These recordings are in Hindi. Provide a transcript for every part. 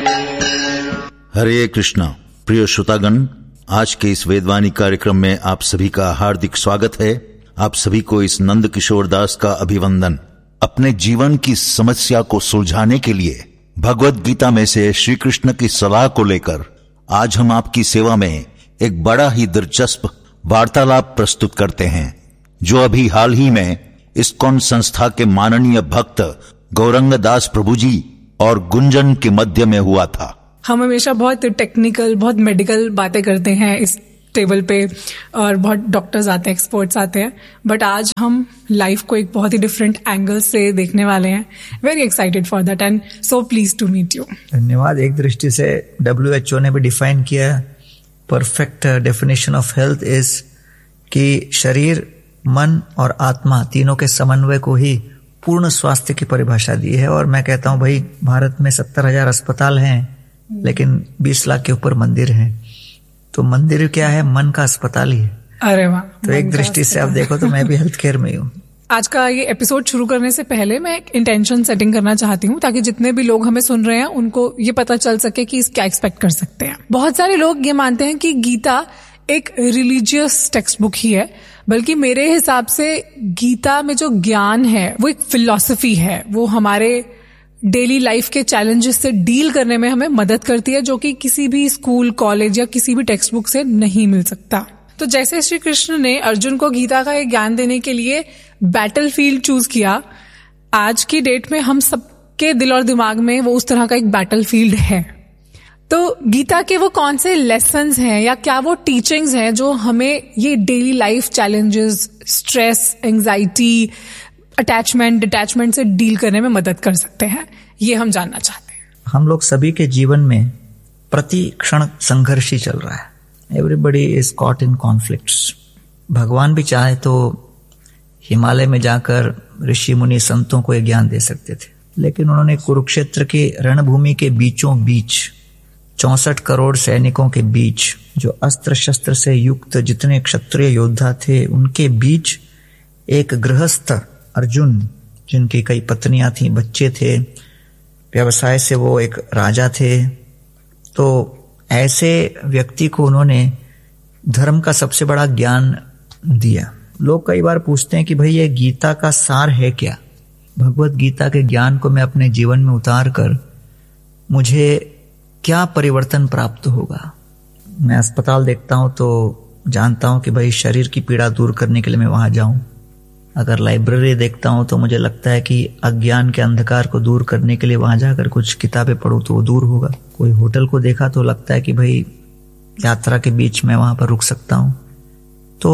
हरे कृष्णा। प्रिय श्रोतागण, आज के इस वेदवाणी कार्यक्रम में आप सभी का हार्दिक स्वागत है। आप सभी को इस नंद किशोर दास का अभिवंदन। अपने जीवन की समस्या को सुलझाने के लिए भगवत गीता में से श्री कृष्ण की सलाह को लेकर आज हम आपकी सेवा में एक बड़ा ही दिलचस्प वार्तालाप प्रस्तुत करते हैं, जो अभी हाल ही में इस्कॉन संस्था के माननीय भक्त गौरंग दास प्रभु जी और गुंजन के मध्य में हुआ था। हम हमेशा बहुत टेक्निकल, बहुत मेडिकल बातें करते हैं इस टेबल पे और बहुत डॉक्टर्स आते हैं, एक्सपर्ट्स आते हैं, बट आज हम लाइफ को एक बहुत ही डिफरेंट एंगल से देखने वाले हैं। Very excited for that and so please to meet you. धन्यवाद। एक दृष्टि से WHO ने भी डिफाइन किया, perfect definition of health is कि शरीर, मन और आत्मा तीनों के समन्वय को ही पूर्ण स्वास्थ्य की परिभाषा दी है। और मैं कहता हूं भाई, भारत में 70,000 अस्पताल हैं, लेकिन 20 लाख के ऊपर मंदिर हैं। तो मंदिर क्या है? मन का अस्पताल ही है। अरे वाह। तो एक दृष्टि से आप देखो तो मैं भी हेल्थ केयर में हूँ। आज का ये एपिसोड शुरू करने से पहले मैं एक इंटेंशन सेटिंग करना चाहती हूँ, ताकि जितने भी लोग हमें सुन रहे हैं उनको ये पता चल सके कि क्या एक्सपेक्ट कर सकते हैं। बहुत सारे लोग ये मानते हैं कि गीता एक रिलीजियस टेक्स्ट बुक ही है, बल्कि मेरे हिसाब से गीता में जो ज्ञान है वो एक फिलॉसफी है। वो हमारे डेली लाइफ के चैलेंजेस से डील करने में हमें मदद करती है, जो कि किसी भी स्कूल, कॉलेज या किसी भी टेक्स्ट बुक से नहीं मिल सकता। तो जैसे श्री कृष्ण ने अर्जुन को गीता का एक ज्ञान देने के लिए बैटलफील्ड चूज किया, आज की डेट में हम सबके दिल और दिमाग में वो उस तरह का एक बैटलफील्ड है। तो गीता के वो कौन से लेसन्स हैं या क्या वो टीचिंग्स हैं जो हमें ये daily life challenges, stress, anxiety, attachment, detachment से डील करने में मदद कर सकते हैं, ये हम जानना चाहते हैं। हम लोग सभी के जीवन में प्रति क्षण संघर्ष ही चल रहा है। Everybody is caught in conflicts. भगवान भी चाहे तो हिमालय में जाकर ऋषि मुनि संतों को ये ज्ञान दे सकते थे, लेकिन उन्होंने कुरुक्षेत्र के रणभूमि के बीचों बीच 64 करोड़ सैनिकों के बीच, जो अस्त्र शस्त्र से युक्त जितने क्षत्रिय योद्धा थे, उनके बीच एक गृहस्थ अर्जुन, जिनकी कई पत्नियां थी, बच्चे थे, व्यवसाय से वो एक राजा थे, तो ऐसे व्यक्ति को उन्होंने धर्म का सबसे बड़ा ज्ञान दिया। लोग कई बार पूछते हैं कि भाई ये गीता का सार है क्या? भगवत गीता के ज्ञान को मैं अपने जीवन में उतार कर मुझे क्या परिवर्तन प्राप्त होगा? मैं अस्पताल देखता हूं तो जानता हूं कि भाई शरीर की पीड़ा दूर करने के लिए मैं वहां जाऊं। अगर लाइब्रेरी देखता हूं तो मुझे लगता है कि अज्ञान के अंधकार को दूर करने के लिए वहां जाकर कुछ किताबें पढूं तो वो दूर होगा। कोई होटल को देखा तो लगता है कि भाई यात्रा के बीच में वहां पर रुक सकता हूं। तो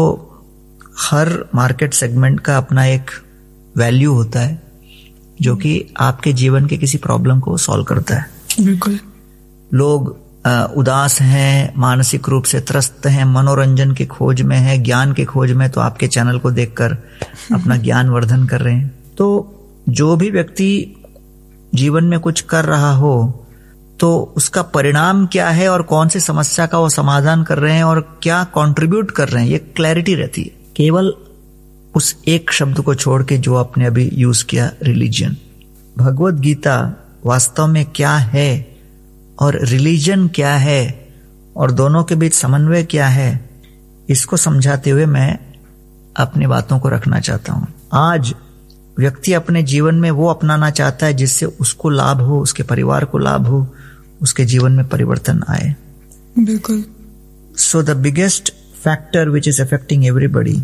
हर मार्केट सेगमेंट का अपना एक वैल्यू होता है, जो कि आपके जीवन के किसी प्रॉब्लम को सॉल्व करता है। बिल्कुल। लोग उदास हैं, मानसिक रूप से त्रस्त हैं, मनोरंजन की खोज में है, ज्ञान की खोज में, तो आपके चैनल को देखकर अपना ज्ञान वर्धन कर रहे हैं। तो जो भी व्यक्ति जीवन में कुछ कर रहा हो तो उसका परिणाम क्या है और कौन सी समस्या का वो समाधान कर रहे हैं और क्या कंट्रीब्यूट कर रहे हैं, ये क्लैरिटी रहती है। केवल उस एक शब्द को छोड़ के जो आपने अभी यूज किया, रिलीजन। भगवत गीता वास्तव में क्या है और रिलीजन क्या है और दोनों के बीच समन्वय क्या है, इसको समझाते हुए मैं अपनी बातों को रखना चाहता हूं। आज व्यक्ति अपने जीवन में वो अपनाना चाहता है जिससे उसको लाभ हो, उसके परिवार को लाभ हो, उसके जीवन में परिवर्तन आए। बिल्कुल। So the biggest factor which is affecting everybody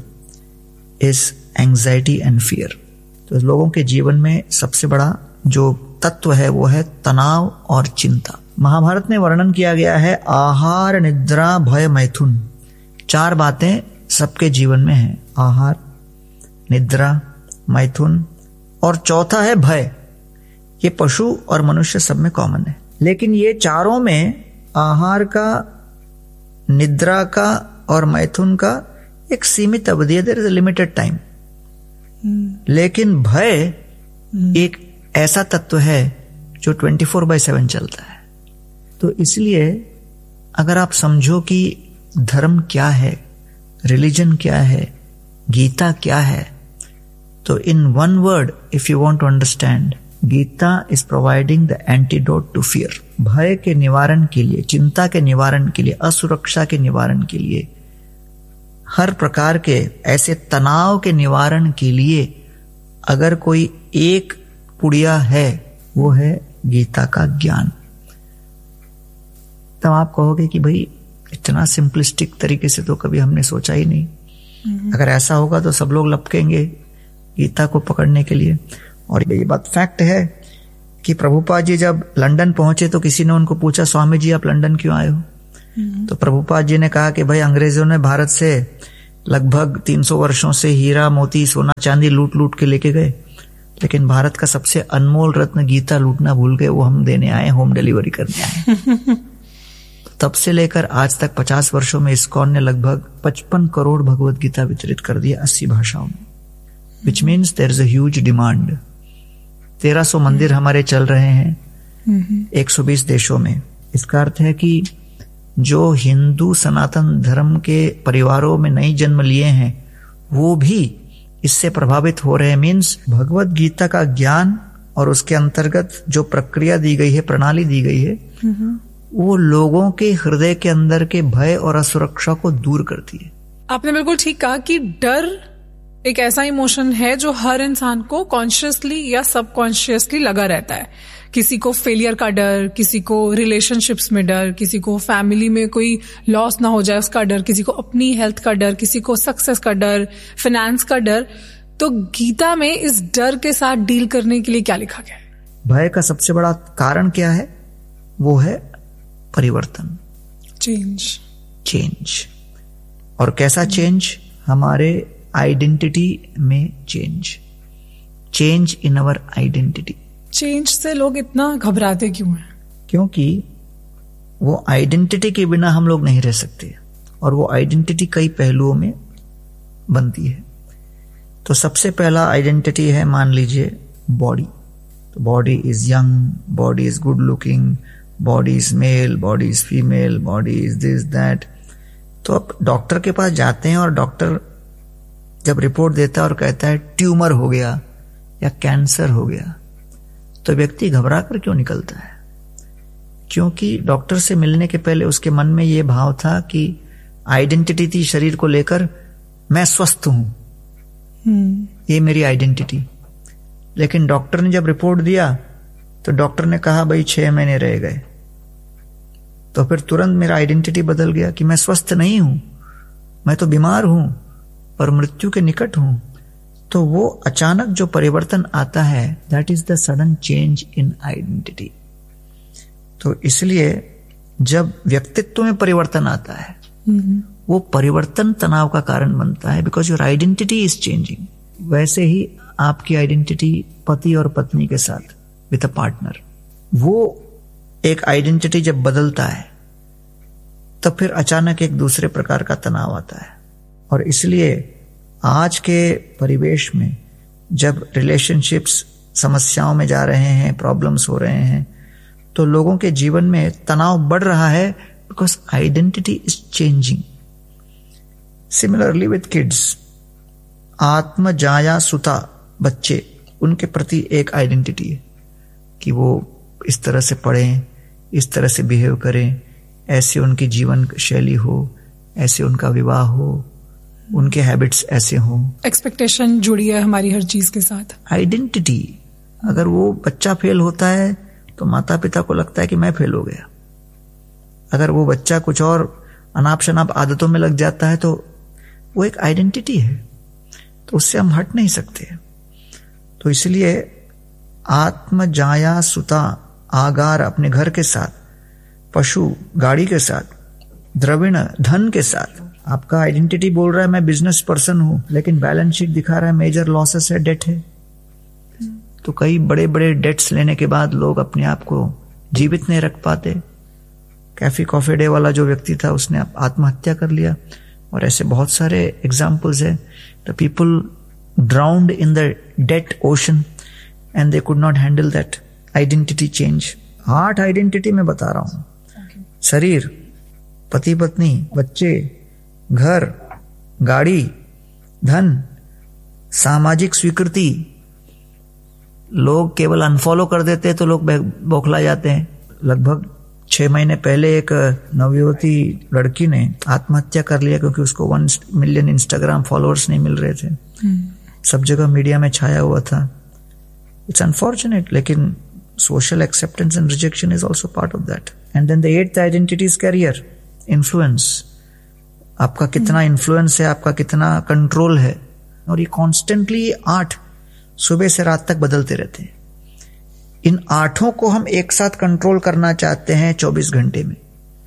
is anxiety and fear. तो लोगों के जीवन में सबसे बड़ा जो तत्व है वो है तनाव और चिंता। महाभारत में वर्णन किया गया है आहार, निद्रा, भय, मैथुन। 4 बातें सबके जीवन में हैं, आहार, निद्रा, मैथुन और चौथा है भय। ये पशु और मनुष्य सब में कॉमन है, लेकिन ये चारों में आहार का, निद्रा का और मैथुन का एक सीमित अवधि है, there is a limited time. लेकिन भय एक ऐसा तत्व है जो 24/7 चलता है। तो इसलिए अगर आप समझो कि धर्म क्या है, रिलीजन क्या है, गीता क्या है, तो in one word if you want to understand, Gita is providing the antidote to fear. भय के निवारण के लिए, चिंता के निवारण के लिए, असुरक्षा के निवारण के लिए, हर प्रकार के ऐसे तनाव के निवारण के लिए अगर कोई एक पुड़िया है, वो है गीता का ज्ञान। तब आप कहोगे कि भाई इतना सिंपलिस्टिक तरीके से तो कभी हमने सोचा ही नहीं। अगर ऐसा होगा तो सब लोग लपकेंगे गीता को पकड़ने के लिए। और ये बात फैक्ट है कि प्रभुपाद जी जब लंदन पहुंचे तो किसी ने उनको पूछा, स्वामी जी आप लंदन क्यों आए हो? तो प्रभुपाद जी ने कहा कि भाई अंग्रेजों ने भारत से लगभग 300 वर्षों से हीरा मोती सोना चांदी लूट लूट के लेके गए, लेकिन भारत का सबसे अनमोल रत्न गीता लूटना भूल गए, वो हम देने आए, होम डिलीवरी करने आए। तब से लेकर आज तक 50 वर्षों में इस्कॉन ने लगभग 55 करोड़ भगवत गीता वितरित कर दिया 80 भाषाओं में, which means there is a huge demand. 1300 मंदिर हमारे चल रहे हैं 120 देशों में। इसका अर्थ है कि जो हिंदू सनातन धर्म के परिवारों में नहीं जन्म लिए हैं वो भी इससे प्रभावित हो रहे हैं। मीन्स भगवत गीता का ज्ञान और उसके अंतर्गत जो प्रक्रिया दी गई है, प्रणाली दी गई है, वो लोगों के हृदय के अंदर के भय और असुरक्षा को दूर करती है। आपने बिल्कुल ठीक कहा कि डर एक ऐसा इमोशन है जो हर इंसान को कॉन्शियसली या सबकॉन्शियसली लगा रहता है। किसी को फेलियर का डर, किसी को रिलेशनशिप्स में डर, किसी को फैमिली में कोई लॉस ना हो जाए उसका डर, किसी को अपनी हेल्थ का डर, किसी को सक्सेस का डर, फाइनेंस का डर। तो गीता में इस डर के साथ डील करने के लिए क्या लिखा गया है? भय का सबसे बड़ा कारण क्या है? वो है परिवर्तन, चेंज। और कैसा चेंज? हमारे आइडेंटिटी में change in our identity. Change से लोग इतना घबराते क्यों हैं? क्योंकि वो आइडेंटिटी के बिना हम लोग नहीं रह सकते, और वो आइडेंटिटी कई पहलुओं में बनती है। तो सबसे पहला आइडेंटिटी है, मान लीजिए बॉडी। तो body is young, body is good looking, body is male, body is female, body is this that. तो अब डॉक्टर के पास जाते हैं और डॉक्टर जब रिपोर्ट देता है और कहता है ट्यूमर हो गया या कैंसर हो गया, तो व्यक्ति घबरा कर क्यों निकलता है? क्योंकि डॉक्टर से मिलने के पहले उसके मन में यह भाव था कि आइडेंटिटी थी शरीर को लेकर, मैं स्वस्थ हूं, ये मेरी आइडेंटिटी। लेकिन डॉक्टर ने जब रिपोर्ट दिया तो डॉक्टर ने कहा भाई 6 महीने रह गए, तो फिर तुरंत मेरा आइडेंटिटी बदल गया कि मैं स्वस्थ नहीं हूं, मैं तो बीमार हूं और मृत्यु के निकट हूं। तो वो अचानक जो परिवर्तन आता है, that is the sudden change in identity. तो इसलिए जब व्यक्तित्व में परिवर्तन आता है, वो परिवर्तन तनाव का कारण बनता है, because your identity is changing. वैसे ही आपकी आइडेंटिटी पति और पत्नी के साथ विद अ पार्टनर, वो एक आइडेंटिटी जब बदलता है तब फिर अचानक एक दूसरे प्रकार का तनाव आता है। और इसलिए आज के परिवेश में जब रिलेशनशिप्स समस्याओं में जा रहे हैं, प्रॉब्लम्स हो रहे हैं, तो लोगों के जीवन में तनाव बढ़ रहा है, because identity is changing. Similarly with kids, आत्म जाया सुता, बच्चे, उनके प्रति एक आइडेंटिटी है कि वो इस तरह से पढ़ें, इस तरह से बिहेव करें, ऐसे उनकी जीवन शैली हो, ऐसे उनका विवाह हो, उनके हैबिट्स ऐसे हों। एक्सपेक्टेशन जुड़ी है हमारी हर चीज के साथ। आइडेंटिटी, अगर वो बच्चा फेल होता है तो माता पिता को लगता है कि मैं फेल हो गया। अगर वो बच्चा कुछ और अनाप शनाप आदतों में लग जाता है तो वो एक आइडेंटिटी है, तो उससे हम हट नहीं सकते। तो इसलिए आत्म जाया सुता, आगार अपने घर के साथ, पशु गाड़ी के साथ, द्रविण धन के साथ। आपका आइडेंटिटी बोल रहा है मैं बिजनेस पर्सन हूं, लेकिन बैलेंस शीट दिखा रहा है मेजर लॉसेस है, डेट है। तो कई बड़े बड़े डेट्स लेने के बाद लोग अपने आप को जीवित नहीं रख पाते। कैफी कॉफी डे वाला जो व्यक्ति था उसने आत्महत्या कर लिया, और ऐसे बहुत सारे एग्जाम्पल्स है। The people ड्राउन्ड in the date ocean and they could not handle that identity change. 8 identity में बता रहा हूं, शरीर, पति पत्नी, बच्चे, घर, गाड़ी, धन, सामाजिक स्वीकृति। लोग केवल अनफॉलो कर देते हैं तो लोग बौखला जाते हैं। लगभग 6 महीने पहले एक नवयुवती लड़की ने आत्महत्या कर लिया क्योंकि उसको 1 मिलियन इंस्टाग्राम फॉलोअर्स नहीं मिल रहे थे। सब जगह मीडिया में छाया हुआ था। इट्स अनफॉर्चुनेट, लेकिन social acceptance and rejection is also part of that. And then the 8th identity is career, influence. आपका कितना इन्फ्लुएंस है, आपका कितना कंट्रोल है, और ये कॉन्स्टेंटली 8 सुबह से रात तक बदलते रहते हैं। इन 8 को हम एक साथ कंट्रोल करना चाहते हैं 24 घंटे में,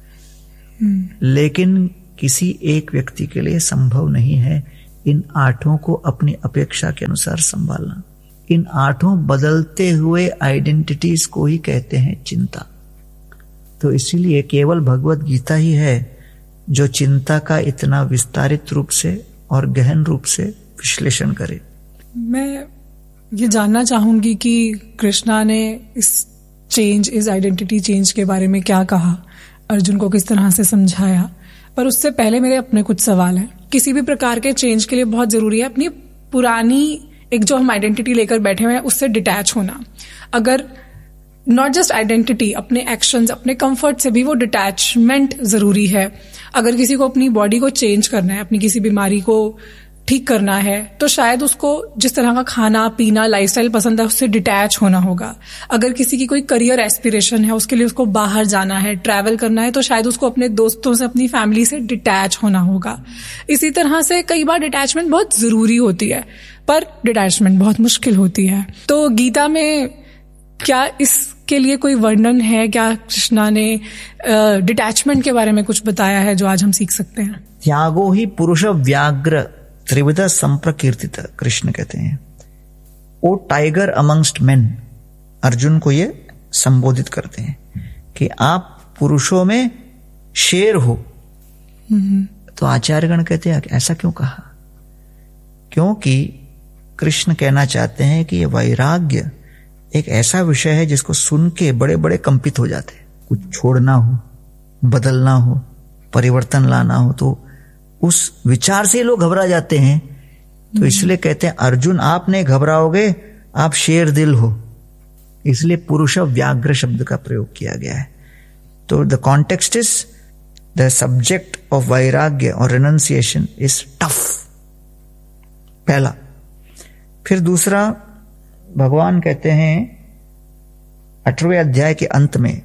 लेकिन किसी एक व्यक्ति के लिए संभव नहीं है इन 8 को अपनी अपेक्षा के अनुसार संभालना। इन 8 बदलते हुए आइडेंटिटीज को ही कहते हैं चिंता। तो इसीलिए केवल भगवत गीता ही है जो चिंता का इतना विस्तारित रूप से और गहन रूप से विश्लेषण करे। मैं ये जानना चाहूंगी कि कृष्णा ने इस आइडेंटिटी चेंज के बारे में क्या कहा, अर्जुन को किस तरह से समझाया, पर उससे पहले मेरे अपने कुछ सवाल हैं। किसी भी प्रकार के चेंज के लिए बहुत जरूरी है अपनी पुरानी एक जो हम आइडेंटिटी लेकर बैठे हुए हैं उससे डिटैच होना। अगर नॉट जस्ट आइडेंटिटी, अपने एक्शंस, अपने कंफर्ट से भी वो डिटैचमेंट जरूरी है। अगर किसी को अपनी बॉडी को चेंज करना है, अपनी किसी बीमारी को ठीक करना है, तो शायद उसको जिस तरह का खाना पीना लाइफस्टाइल पसंद है उससे डिटैच होना होगा। अगर किसी की कोई करियर एस्पिरेशन है, उसके लिए उसको बाहर जाना है, ट्रैवल करना है, तो शायद उसको अपने दोस्तों से, अपनी फैमिली से डिटैच होना होगा। इसी तरह से कई बार डिटैचमेंट बहुत जरूरी होती है, पर डिटैचमेंट बहुत मुश्किल होती है। तो गीता में क्या इसके लिए कोई वर्णन है? क्या कृष्णा ने डिटैचमेंट के बारे में कुछ बताया है जो आज हम सीख सकते हैं? त्यागो ही पुरुष व्याग्र त्रिविध संप्रकीर्तित, कृष्ण कहते हैं। ओ टाइगर अमंगस्ट मेन, अर्जुन को ये संबोधित करते हैं कि आप पुरुषों में शेर हो। तो आचार्यगण कहते हैं ऐसा क्यों कहा? क्योंकि कृष्ण कहना चाहते हैं कि ये वैराग्य एक ऐसा विषय है जिसको सुन के बड़े बड़े कंपित हो जाते हैं। कुछ छोड़ना हो, बदलना हो, परिवर्तन लाना हो, तो उस विचार से लोग घबरा जाते हैं। तो इसलिए कहते हैं अर्जुन आप नहीं घबराओगे, आप शेर दिल हो। इसलिए पुरुष व्याघ्र शब्द का प्रयोग किया गया है। तो the context is the subject of वैराग्य और रिनंसिएशन इज टफ, पहला। फिर दूसरा, भगवान कहते हैं 8वें अध्याय के अंत में,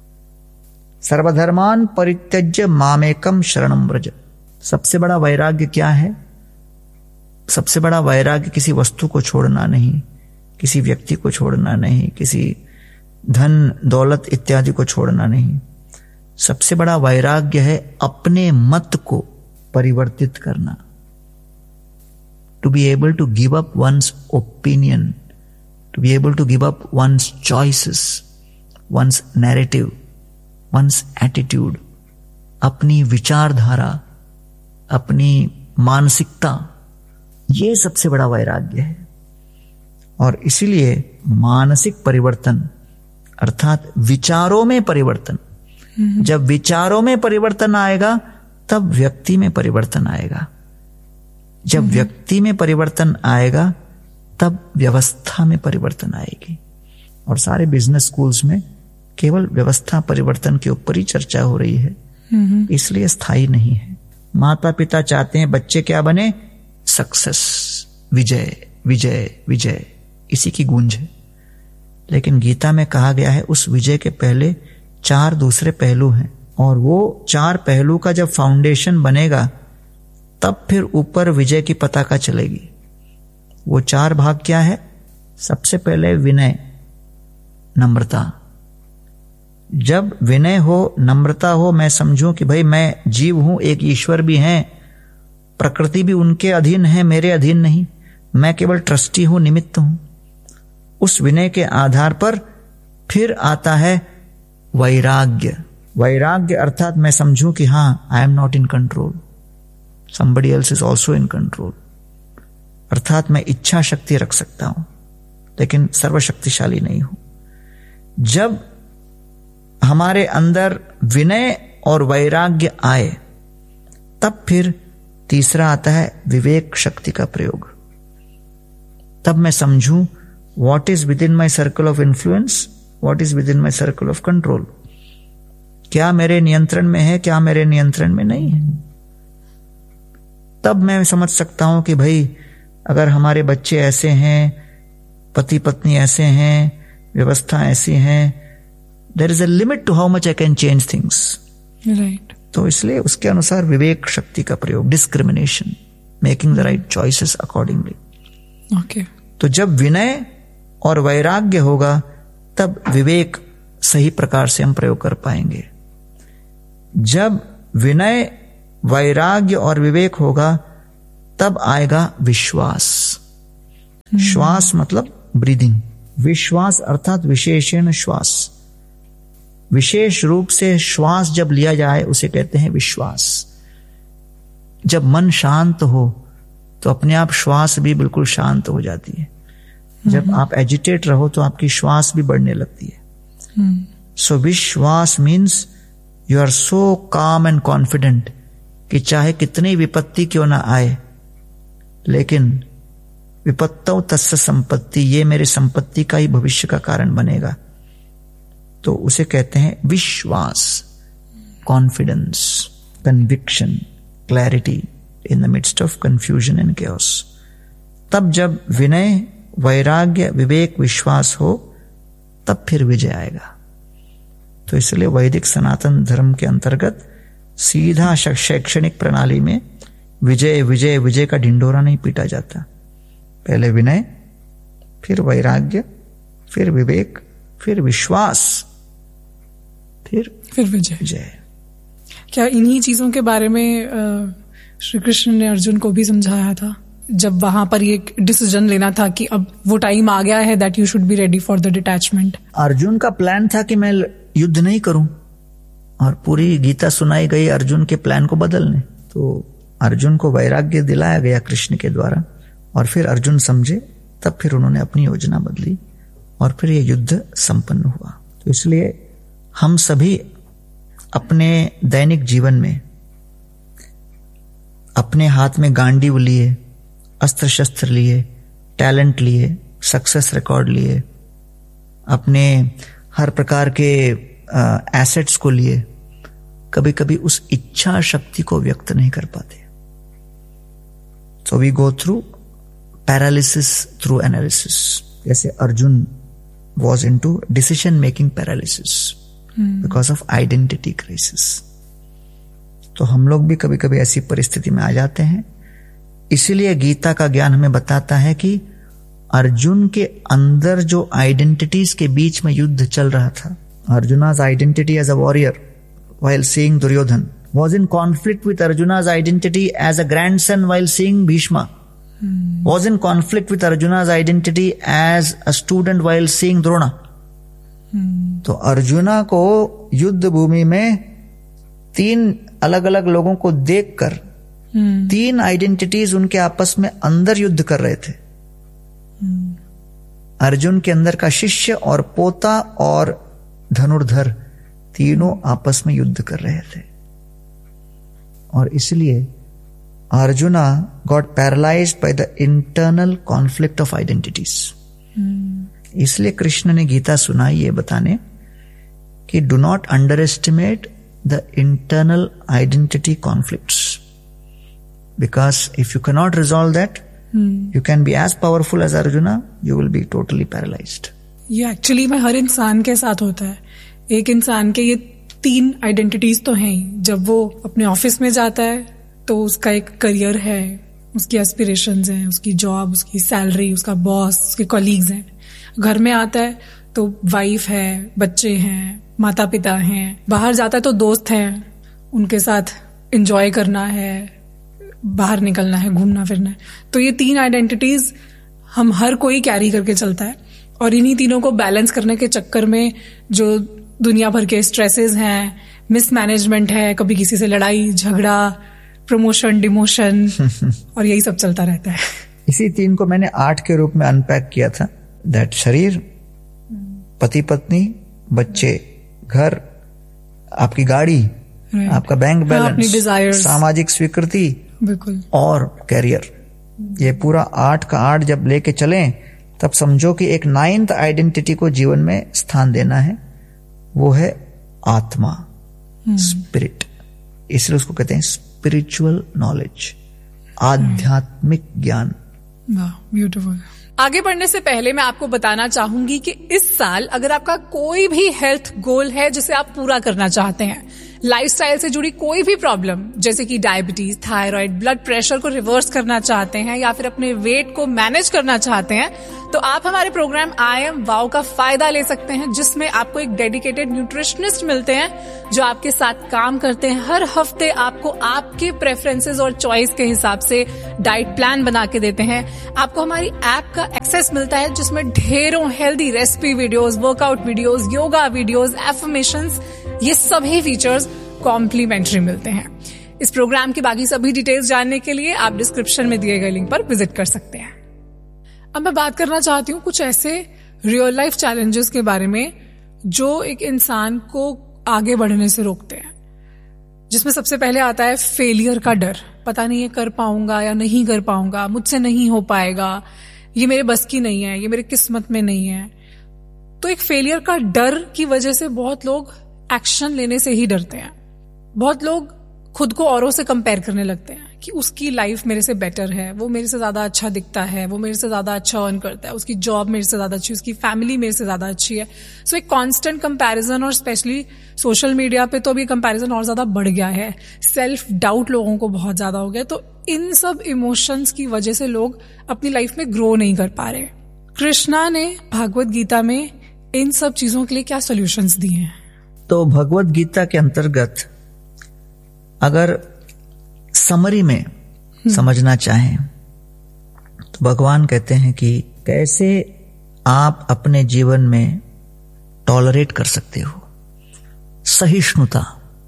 सर्वधर्मान परित्यज्य मामेकम शरणं व्रज। सबसे बड़ा वैराग्य क्या है? सबसे बड़ा वैराग्य किसी वस्तु को छोड़ना नहीं, किसी व्यक्ति को छोड़ना नहीं, किसी धन दौलत इत्यादि को छोड़ना नहीं। सबसे बड़ा वैराग्य है अपने मत को परिवर्तित करना। To be able to give up one's opinion, to be able to give up one's choices, one's narrative, one's attitude, अपनी विचारधारा, अपनी मानसिकता, ये सबसे बड़ा वैराग्य है। और इसीलिए मानसिक परिवर्तन अर्थात विचारों में परिवर्तन, जब विचारों में परिवर्तन आएगा तब व्यक्ति में परिवर्तन आएगा। जब व्यक्ति में परिवर्तन आएगा तब व्यवस्था में परिवर्तन आएगी। और सारे बिजनेस स्कूल्स में केवल व्यवस्था परिवर्तन के ऊपर ही चर्चा हो रही है, इसलिए स्थायी नहीं है। माता पिता चाहते हैं बच्चे क्या बने? सक्सेस, विजय विजय विजय, इसी की गूंज है। लेकिन गीता में कहा गया है उस विजय के पहले 4 दूसरे पहलू हैं, और वो 4 पहलू का जब फाउंडेशन बनेगा तब फिर ऊपर विजय की पताका चलेगी। वो 4 भाग क्या है? सबसे पहले विनय, नम्रता। जब विनय हो, नम्रता हो, मैं समझूं कि भाई मैं जीव हूं, एक ईश्वर भी हैं, प्रकृति भी उनके अधीन है, मेरे अधीन नहीं, मैं केवल ट्रस्टी हूं, निमित्त हूं। उस विनय के आधार पर फिर आता है वैराग्य। वैराग्य अर्थात मैं समझूं कि हां, I am not in control, somebody else is also in control। अर्थात मैं इच्छा शक्ति रख सकता हूं लेकिन सर्वशक्तिशाली नहीं हूं। जब हमारे अंदर विनय और वैराग्य आए तब फिर तीसरा आता है विवेक शक्ति का प्रयोग। तब मैं समझूं what is with in my circle of influence, what is with in my circle of control. क्या मेरे नियंत्रण में है, क्या मेरे नियंत्रण में नहीं है। तब मैं समझ सकता हूं कि भाई अगर हमारे बच्चे ऐसे हैं, पति पत्नी ऐसे हैं, व्यवस्था ऐसी है, there is a limit to how much I can change things. Right. तो इसलिए उसके अनुसार विवेक शक्ति का प्रयोग, discrimination, making the right choices accordingly. Okay. तो जब विनय और वैराग्य होगा तब विवेक सही प्रकार से हम प्रयोग कर पाएंगे। जब विनय, वैराग्य और विवेक होगा तब आएगा विश्वास। श्वास मतलब ब्रीदिंग, विश्वास अर्थात विशेषण श्वास। विशेष रूप से श्वास जब लिया जाए उसे कहते हैं विश्वास। जब मन शांत हो तो अपने आप श्वास भी बिल्कुल शांत हो जाती है। जब आप एजिटेट रहो तो आपकी श्वास भी बढ़ने लगती है। सो विश्वास मीन्स यू आर सो काम एंड कॉन्फिडेंट कि चाहे कितनी विपत्ति क्यों ना आए, लेकिन विपत्तौ तस्य संपत्ति, ये मेरी संपत्ति का ही भविष्य का कारण बनेगा। तो उसे कहते हैं विश्वास, confidence, conviction, clarity in the midst of confusion and chaos। तब जब विनय, वैराग्य, विवेक, विश्वास हो तब फिर विजय आएगा। तो इसलिए वैदिक सनातन धर्म के अंतर्गत सीधा शैक्षणिक प्रणाली में विजय विजय विजय का ढिंढोरा नहीं पीटा जाता। पहले विनय, फिर वैराग्य, फिर विवेक, फिर विश्वास, फिर विजय। क्या इन्हीं चीजों के बारे में श्री कृष्ण ने अर्जुन को भी समझाया था जब वहां पर ये डिसीजन लेना था कि अब वो टाइम आ गया है that you should be ready for the detachment? Arjun का प्लान था कि मैं युद्ध नहीं करूं, और पूरी गीता सुनाई गई अर्जुन के प्लान को बदलने। तो अर्जुन को वैराग्य दिलाया गया कृष्ण के द्वारा, और फिर अर्जुन समझे, तब फिर उन्होंने अपनी योजना बदली और फिर यह युद्ध संपन्न हुआ। तो इसलिए हम सभी अपने दैनिक जीवन में अपने हाथ में गांडीव लिए, अस्त्र शस्त्र लिए, टैलेंट लिए, सक्सेस रिकॉर्ड लिए, अपने हर प्रकार के एसेट्स को लिए, कभी कभी उस इच्छा शक्ति को व्यक्त नहीं कर पाते। So we go through paralysis through analysis. जैसे Arjun was into decision making paralysis because of identity crisis. तो हम लोग भी कभी कभी ऐसी परिस्थिति में आ जाते हैं। इसीलिए गीता का ज्ञान हमें बताता है कि अर्जुन के अंदर जो आइडेंटिटीज के बीच में युद्ध चल रहा था, अर्जुना's identity as a warrior while seeing Duryodhan was in conflict with Arjuna's identity as a grandson while seeing Bhishma, was in conflict with Arjuna's identity as a student while seeing Drona। तो अर्जुना को युद्ध भूमि में तीन अलग अलग लोगों को देखकर तीन आइडेंटिटीज उनके आपस में अंदर युद्ध कर रहे थे। अर्जुन के अंदर का शिष्य और पोता और धनुर्धर तीनों आपस में युद्ध कर रहे थे, और इसलिए arjuna got paralysed by the internal conflict of identities. इसलिए कृष्ण ने गीता सुनाई ये बताने कि do not under estimate the internal identity conflicts, because if you can not resolve that you can be as powerful as Arjuna, you will be totally paralyzed। ये एक्चुअली में हर इंसान के साथ होता है। एक इंसान के ये तीन आइडेंटिटीज तो हैं ही। जब वो अपने ऑफिस में जाता है तो उसका एक करियर है, उसकी एस्पिरेशंस हैं, उसकी जॉब, उसकी सैलरी, उसका बॉस, उसके कॉलीग्स हैं। घर में आता है तो वाइफ है, बच्चे हैं, माता पिता हैं। बाहर जाता है तो दोस्त हैं, उनके साथ एंजॉय करना है, बाहर निकलना है, घूमना फिरना है। तो ये तीन आइडेंटिटीज हम हर कोई कैरी करके चलता है, और इन्हीं तीनों को बैलेंस करने के चक्कर में जो दुनिया भर के स्ट्रेसेस हैं, मिसमैनेजमेंट है, कभी किसी से लड़ाई झगड़ा, प्रमोशन डिमोशन और यही सब चलता रहता है। इसी तीन को मैंने 8 के रूप में अनपैक किया था। दैट शरीर, पति पत्नी, बच्चे, घर, आपकी गाड़ी, आपका बैंक बैलेंस, सामाजिक स्वीकृति, बिल्कुल, और कैरियर। ये पूरा 8 का 8 जब लेके चलें तब समझो कि एक 9th आइडेंटिटी को जीवन में स्थान देना है, वो है आत्मा। स्पिरिट, इसलिए उसको कहते हैं स्पिरिचुअल नॉलेज, आध्यात्मिक ज्ञान। वाह, ब्यूटीफुल। आगे बढ़ने से पहले मैं आपको बताना चाहूंगी कि इस साल अगर आपका कोई भी हेल्थ गोल है जिसे आप पूरा करना चाहते हैं, लाइफस्टाइल से जुड़ी कोई भी प्रॉब्लम जैसे कि डायबिटीज, थायराइड, ब्लड प्रेशर को रिवर्स करना चाहते हैं या फिर अपने वेट को मैनेज करना चाहते हैं, तो आप हमारे प्रोग्राम आई एम वाओ का फायदा ले सकते हैं, जिसमें आपको एक डेडिकेटेड न्यूट्रिशनिस्ट मिलते हैं जो आपके साथ काम करते हैं। हर हफ्ते आपको आपके प्रेफरेंसेस और चॉइस के हिसाब से डाइट प्लान बना के देते हैं। आपको हमारी ऐप का एक्सेस मिलता है जिसमें ढेरों healthy recipe videos, workout videos, yoga videos, affirmations, ये सभी फीचर्स कॉम्प्लीमेंट्री मिलते हैं। इस प्रोग्राम की बाकी सभी डिटेल्स जानने के लिए आप डिस्क्रिप्शन में दिए गए लिंक पर विजिट कर सकते हैं। अब मैं बात करना चाहती हूँ कुछ ऐसे रियल लाइफ चैलेंजेस के बारे में जो एक इंसान को आगे बढ़ने से रोकते हैं, जिसमें सबसे पहले आता है फेलियर का डर। पता नहीं ये कर पाऊंगा या नहीं कर पाऊंगा, मुझसे नहीं हो पाएगा, ये मेरे बस की नहीं है, ये मेरे किस्मत में नहीं है। तो एक फेलियर का डर की वजह से बहुत लोग एक्शन लेने से ही डरते हैं। बहुत लोग खुद को औरों से कंपेयर करने लगते हैं कि उसकी लाइफ मेरे से बेटर है, वो मेरे से ज्यादा अच्छा दिखता है, वो मेरे से ज्यादा अच्छा अर्न करता है, उसकी जॉब मेरे से ज्यादा अच्छी, उसकी फैमिली मेरे से ज्यादा अच्छी है। सो एक कांस्टेंट कंपैरिजन, और स्पेशली सोशल मीडिया पे तो अभी कंपैरिजन और ज्यादा बढ़ गया है। सेल्फ डाउट लोगों को बहुत ज्यादा हो गया। तो इन सब इमोशंस की वजह से लोग अपनी लाइफ में ग्रो नहीं कर पा रहे। कृष्णा ने भागवत गीता में इन सब चीजों के लिए क्या सॉल्यूशंस दिए हैं? तो भगवत गीता के अंतर्गत अगर समरी में समझना चाहें तो भगवान कहते हैं कि कैसे आप अपने जीवन में टॉलरेट कर सकते हो, सहिष्णुता।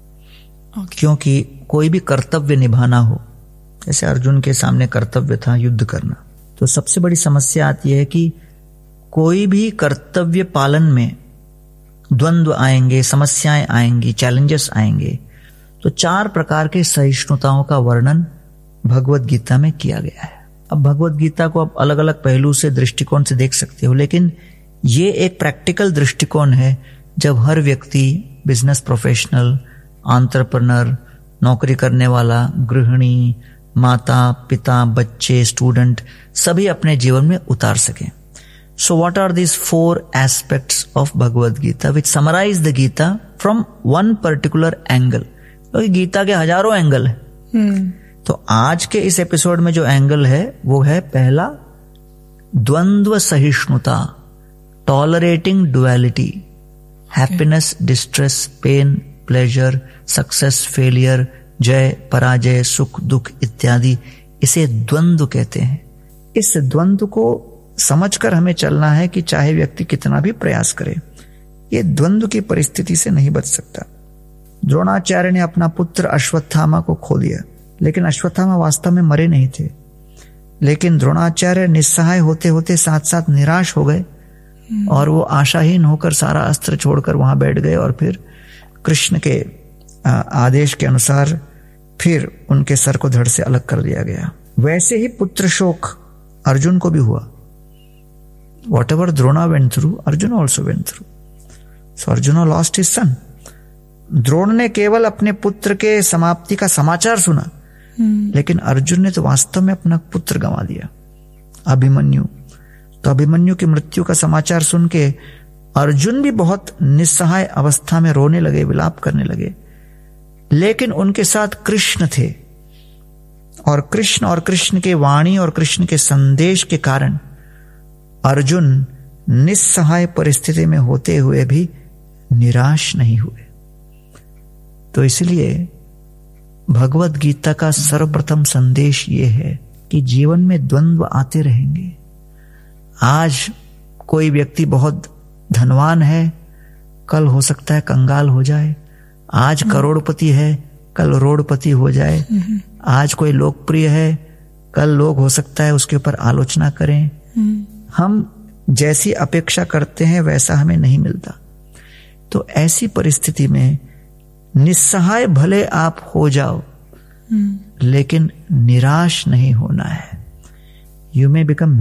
क्योंकि कोई भी कर्तव्य निभाना हो, जैसे अर्जुन के सामने कर्तव्य था युद्ध करना, तो सबसे बड़ी समस्या आती है कि कोई भी कर्तव्य पालन में द्वंद्व आएंगे, समस्याएं आएंगी, चैलेंजेस आएंगे। तो 4 प्रकार के सहिष्णुताओं का वर्णन भगवत गीता में किया गया है। अब भगवत गीता को आप अलग अलग पहलू से, दृष्टिकोण से देख सकते हो, लेकिन ये एक प्रैक्टिकल दृष्टिकोण है जब हर व्यक्ति, बिजनेस प्रोफेशनल, एंटरप्रेन्योर, नौकरी करने वाला, गृहिणी, माता पिता, बच्चे, स्टूडेंट, सभी अपने जीवन में उतार सकें। So what are these 4 aspects of Bhagavad Gita which summarize the Gita from one particular angle? क्योंकि गीता के हजारों एंगल है। तो आज के इस एपिसोड में जो एंगल है वो है पहला, द्वंद्व सहिष्णुता, tolerating duality, happiness, distress, pen, pleasure, success, failure, जय, पराजय, सुख, दुख इत्यादि, इसे द्वंद्व कहते हैं। इस द्वंद्व को समझकर हमें चलना है कि चाहे व्यक्ति कितना भी प्रयास करे, ये द्वंद्व की परिस्थिति से नहीं बच सकता। द्रोणाचार्य ने अपना पुत्र अश्वत्थामा को खो दिया, लेकिन अश्वत्थामा वास्तव में मरे नहीं थे। लेकिन द्रोणाचार्य निस्सहाय होते होते साथ साथ निराश हो गए और वो आशाहीन होकर सारा अस्त्र छोड़कर वहां बैठ गए और फिर कृष्ण के आदेश के अनुसार फिर उनके सर को धड़ से अलग कर दिया गया। वैसे ही पुत्र शोक अर्जुन को भी हुआ। Whatever Drona went through, Arjuna also went through. So Arjuna lost his son. Drona ने केवल अपने पुत्र के समाप्ति का समाचार सुना, लेकिन अर्जुन ने तो वास्तव में अपना पुत्र गंवा दिया, अभिमन्यु। तो अभिमन्यु की मृत्यु का समाचार सुन के अर्जुन भी बहुत निस्सहाय अवस्था में रोने लगे, विलाप करने लगे। लेकिन उनके साथ कृष्ण थे, और कृष्ण के वाणी और कृष्ण के संदेश के कारण अर्जुन निस्सहाय परिस्थिति में होते हुए भी निराश नहीं हुए। तो इसलिए भगवत गीता का सर्वप्रथम संदेश यह है कि जीवन में द्वंद्व आते रहेंगे। आज कोई व्यक्ति बहुत धनवान है, कल हो सकता है कंगाल हो जाए। आज करोड़पति है, कल रोडपति हो जाए। आज कोई लोकप्रिय है, कल लोग हो सकता है उसके ऊपर आलोचना करें। हम जैसी अपेक्षा करते हैं वैसा हमें नहीं मिलता। तो ऐसी परिस्थिति में निस्सहाय भले आप हो जाओ, लेकिन निराश नहीं होना है। You may become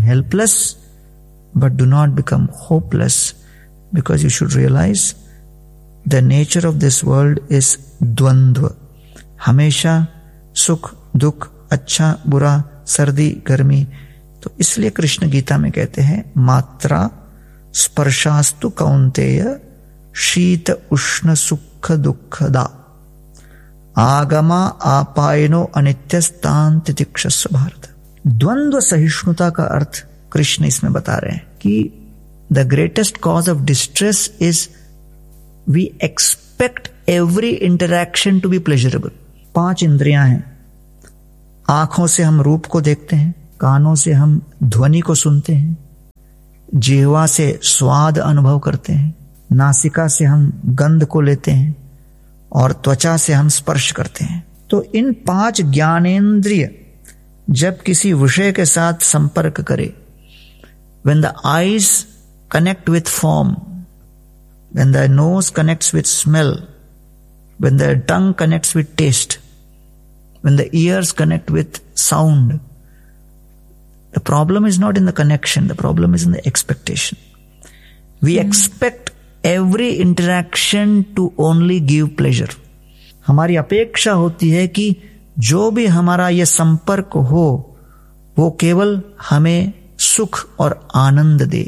the nature of this world is द्वंद्व, हमेशा सुख दुख, अच्छा बुरा, सर्दी गर्मी। तो इसलिए कृष्ण गीता में कहते हैं मात्रा स्पर्शास्तु कौन्तेय शीत उष्ण सुख दुखदा आगमा आपायनो अनित्यस्तान तितिक्षस्व भारत। द्वंद्व सहिष्णुता का अर्थ कृष्ण इसमें बता रहे हैं कि the greatest cause of distress is we expect every interaction to be pleasurable. 5 इंद्रियां हैं, आंखों से हम रूप को देखते हैं, कानों से हम ध्वनि को सुनते हैं, जिह्वा से स्वाद अनुभव करते हैं, नासिका से हम गंध को लेते हैं और त्वचा से हम स्पर्श करते हैं। तो इन 5 ज्ञानेंद्रिय जब किसी विषय के साथ संपर्क करे, when the eyes connect with form, when the nose connects with smell, when the tongue connects with taste, when the ears connect with sound, the problem is not in the connection, the problem is in the expectation. We expect every interaction to only give pleasure. हमारी अपेक्षा होती है कि जो भी हमारा ये संपर्क हो वो केवल हमें सुख और आनंद दे।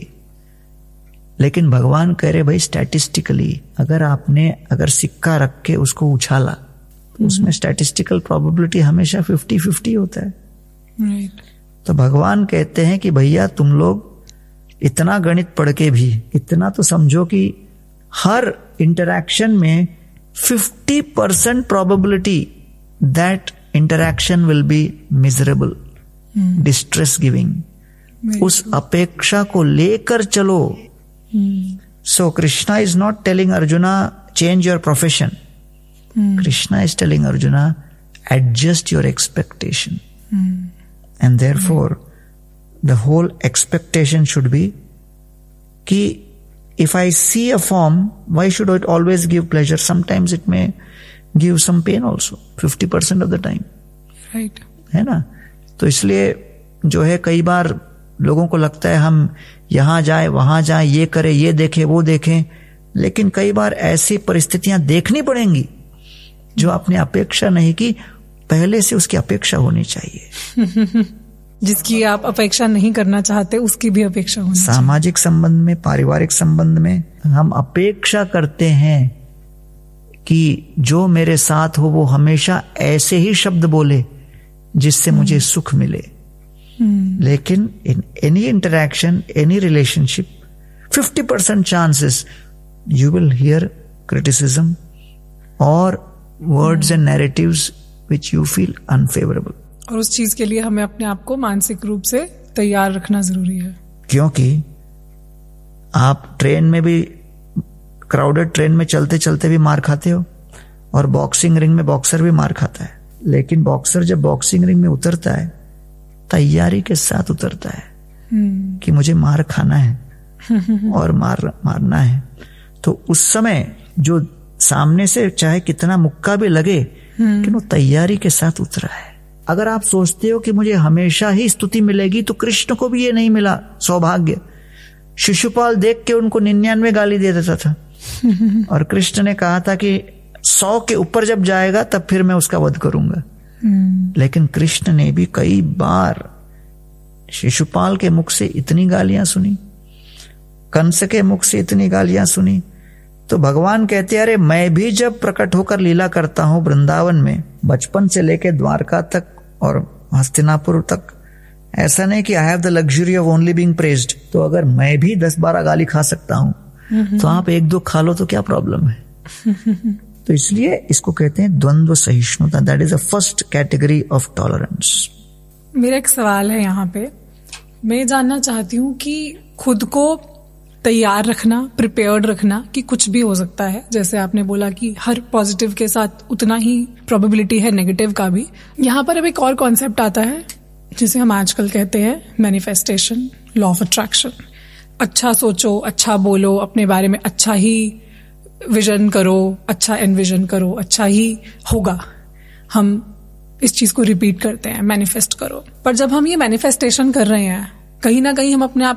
लेकिन भगवान कह रहे भाई स्टैटिस्टिकली अगर सिक्का रख के उसको उछाला तो उसमें स्टैटिस्टिकल प्रोबेबिलिटी हमेशा 50-50 होता है। Right. तो भगवान कहते हैं कि भैया तुम लोग इतना गणित पढ़ के भी इतना तो समझो कि हर इंटरैक्शन में 50% probability that interaction will be miserable, distress giving. उस अपेक्षा को लेकर चलो। सो Krishna is not telling arjuna change your profession, Krishna is telling arjuna adjust your expectation. And therefore, the whole expectation should be कि if I see a form, why should it always give pleasure? Sometimes it may give some pain also, 50% of the time. Right. है ना? तो इसलिए जो है कई बार लोगों को लगता है हम यहां जाए वहां जाए, ये करें ये देखें वो देखें, लेकिन कई बार ऐसी परिस्थितियां देखनी पड़ेंगी जो आपने अपेक्षा नहीं की, पहले से उसकी अपेक्षा होनी चाहिए। जिसकी आप अपेक्षा नहीं करना चाहते उसकी भी अपेक्षा होनी चाहिए। सामाजिक संबंध में, पारिवारिक संबंध में हम अपेक्षा करते हैं कि जो मेरे साथ हो वो हमेशा ऐसे ही शब्द बोले जिससे मुझे सुख मिले। लेकिन in any interaction, any relationship, 50% chances you will hear criticism और words and narratives which you feel unfavorable. और उस चीज के लिए हमें अपने आप को मानसिक रूप से तैयार रखना जरूरी है। क्योंकि आप ट्रेन में भी, क्राउडेड ट्रेन में चलते चलते भी मार खाते हो और बॉक्सिंग रिंग में बॉक्सर भी मार खाता है। लेकिन बॉक्सर जब बॉक्सिंग रिंग में उतरता है तैयारी के साथ उतरता है कि मुझे मार खाना है और मारना है। तो उस समय जो सामने से चाहे कितना मुक्का भी लगे कि वो तैयारी के साथ उतरा है। अगर आप सोचते हो कि मुझे हमेशा ही स्तुति मिलेगी तो कृष्ण को भी ये नहीं मिला सौभाग्य। शिशुपाल देख के उनको 99 गाली दे देता था और कृष्ण ने कहा था कि 100 के ऊपर जब जाएगा तब फिर मैं उसका वध करूंगा। लेकिन कृष्ण ने भी कई बार शिशुपाल के मुख से इतनी गालियां सुनी, कंस के मुख से इतनी गालियां सुनी। तो भगवान कहते हैं अरे मैं भी जब प्रकट होकर लीला करता हूं वृंदावन में, बचपन से लेकर द्वारका तक और हस्तिनापुर तक, ऐसा नहीं कि I have the luxury of only being praised. तो अगर मैं भी 10-12 गाली खा सकता हूं तो आप 1-2 खा लो तो क्या प्रॉब्लम है। तो इसलिए इसको कहते हैं द्वंद्व सहिष्णुता। That is the first category of tolerance. मेरा एक सवाल है यहाँ पे, मैं जानना चाहती हूँ कि खुद को तैयार रखना, प्रिपेयर्ड रखना कि कुछ भी हो सकता है। जैसे आपने बोला कि हर पॉजिटिव के साथ उतना ही प्रोबेबिलिटी है नेगेटिव का भी। यहाँ पर अब एक और कॉन्सेप्ट आता है जिसे हम आजकल कहते हैं मैनिफेस्टेशन, लॉ ऑफ अट्रैक्शन। अच्छा सोचो, अच्छा बोलो, अपने बारे में अच्छा ही विजन करो, अच्छा एनविजन करो, अच्छा ही होगा। हम इस चीज को रिपीट करते हैं, मैनिफेस्ट करो। पर जब हम ये मैनिफेस्टेशन कर रहे हैं, कहीं ना कहीं हम अपने आप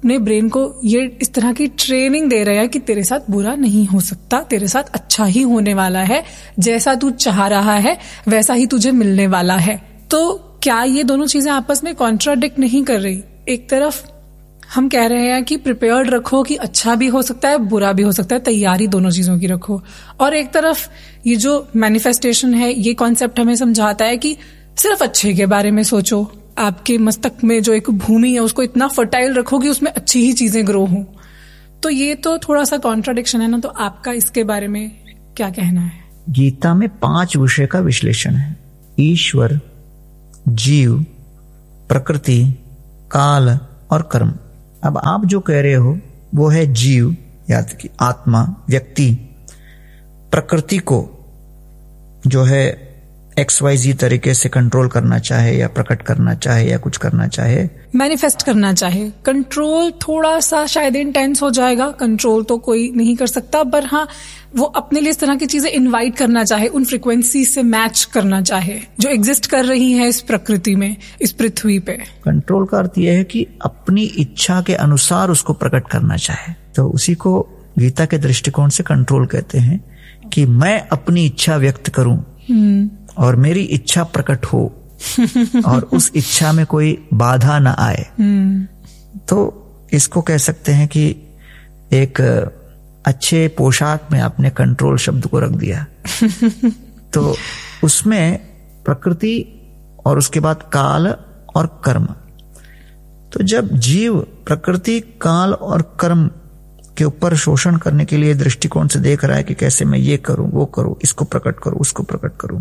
अपने ब्रेन को ये इस तरह की ट्रेनिंग दे रहा है कि तेरे साथ बुरा नहीं हो सकता, तेरे साथ अच्छा ही होने वाला है, जैसा तू चाह रहा है वैसा ही तुझे मिलने वाला है। तो क्या ये दोनों चीजें आपस में कॉन्ट्राडिक्ट नहीं कर रही? एक तरफ हम कह रहे हैं कि प्रिपेयर्ड रखो कि अच्छा भी हो सकता है बुरा भी हो सकता है, तैयारी दोनों चीजों की रखो, और एक तरफ ये जो मैनिफेस्टेशन है ये कॉन्सेप्ट हमें समझाता है कि सिर्फ अच्छे के बारे में सोचो, आपके मस्तक में जो एक भूमि है उसको इतना फर्टाइल रखो कि उसमें अच्छी ही चीजें ग्रो हों। तो ये तो थोड़ा सा कॉन्ट्राडिक्शन है ना, तो आपका इसके बारे में क्या कहना है? गीता में 5 विषय का विश्लेषण है: ईश्वर, जीव, प्रकृति, काल और कर्म। अब आप जो कह रहे हो वो है जीव, याद की आत्मा, व्यक्ति, प्रकृति को जो है XYZ तरीके से कंट्रोल करना चाहे या प्रकट करना चाहे या कुछ करना चाहे, मैनिफेस्ट करना चाहे। कंट्रोल थोड़ा सा शायद इंटेंस हो जाएगा, कंट्रोल तो कोई नहीं कर सकता, पर हाँ वो अपने लिए इस तरह की चीजें इनवाइट करना चाहे, उन फ्रिक्वेंसी से मैच करना चाहे जो एग्जिस्ट कर रही है इस प्रकृति में, इस पृथ्वी पे। कंट्रोल का अर्थ यह है कि अपनी इच्छा के अनुसार उसको प्रकट करना चाहे। तो उसी को गीता के दृष्टिकोण से कंट्रोल कहते हैं कि मैं अपनी इच्छा व्यक्त करूं और मेरी इच्छा प्रकट हो और उस इच्छा में कोई बाधा ना आए। तो इसको कह सकते हैं कि एक अच्छे पोशाक में आपने कंट्रोल शब्द को रख दिया। तो उसमें प्रकृति और उसके बाद काल और कर्म। तो जब जीव प्रकृति, काल और कर्म के ऊपर शोषण करने के लिए दृष्टिकोण से देख रहा है कि कैसे मैं ये करूं, वो करूं, इसको प्रकट करूं, उसको प्रकट करूं,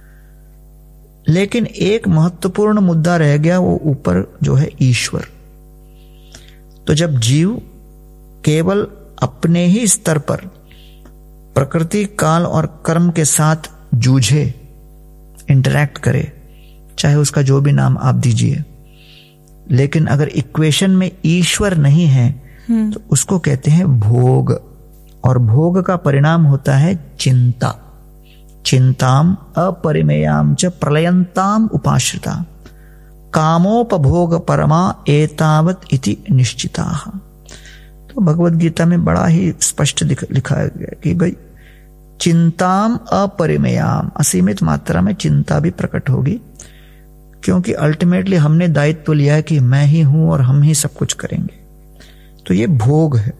लेकिन एक महत्वपूर्ण मुद्दा रह गया, वो ऊपर जो है ईश्वर। तो जब जीव केवल अपने ही स्तर पर प्रकृति, काल और कर्म के साथ जूझे, इंटरैक्ट करे, चाहे उसका जो भी नाम आप दीजिए, लेकिन अगर इक्वेशन में ईश्वर नहीं है तो उसको कहते हैं भोग, और भोग का परिणाम होता है चिंता। चिंताम अपरिमेयाम च प्रलयंताम उपाश्रिता कामोपभोग परमा एतावत इति निश्चिताः। तो भगवद गीता में बड़ा ही स्पष्ट लिखा गया कि भाई चिंताम अपरिमेयाम, असीमित मात्रा में चिंता भी प्रकट होगी, क्योंकि अल्टीमेटली हमने दायित्व लिया है कि मैं ही हूं और हम ही सब कुछ करेंगे। तो ये भोग है।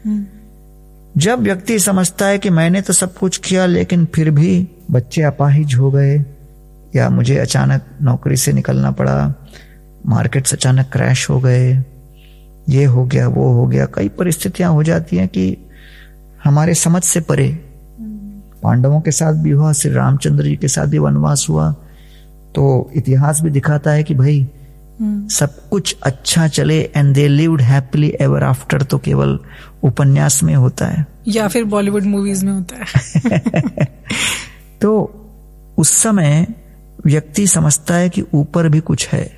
जब व्यक्ति समझता है कि मैंने तो सब कुछ किया लेकिन फिर भी बच्चे अपाहिज हो गए, या मुझे अचानक नौकरी से निकलना पड़ा, मार्केट्स अचानक क्रैश हो गए, ये हो गया, वो हो गया, कई परिस्थितियां हो जाती हैं कि हमारे समझ से परे। पांडवों के साथ भी हुआ, श्री रामचंद्र जी के साथ भी वनवास हुआ, तो इतिहास भी दिखाता है कि भाई सब कुछ अच्छा चले and they lived happily ever after तो केवल उपन्यास में होता है या फिर बॉलीवुड मूवीज में होता है। तो उस समय व्यक्ति समझता है कि ऊपर भी कुछ है।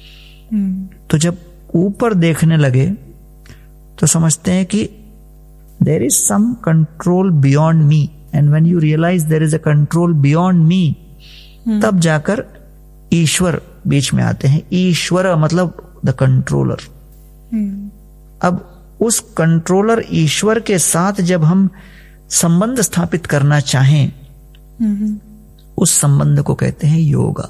तो जब ऊपर देखने लगे तो समझते हैं कि there is some control beyond me, and when you realise there is a control beyond me, तब जाकर ईश्वर बीच में आते हैं। ईश्वर मतलब द कंट्रोलर। अब उस कंट्रोलर ईश्वर के साथ जब हम संबंध स्थापित करना चाहें, उस संबंध को कहते हैं योगा।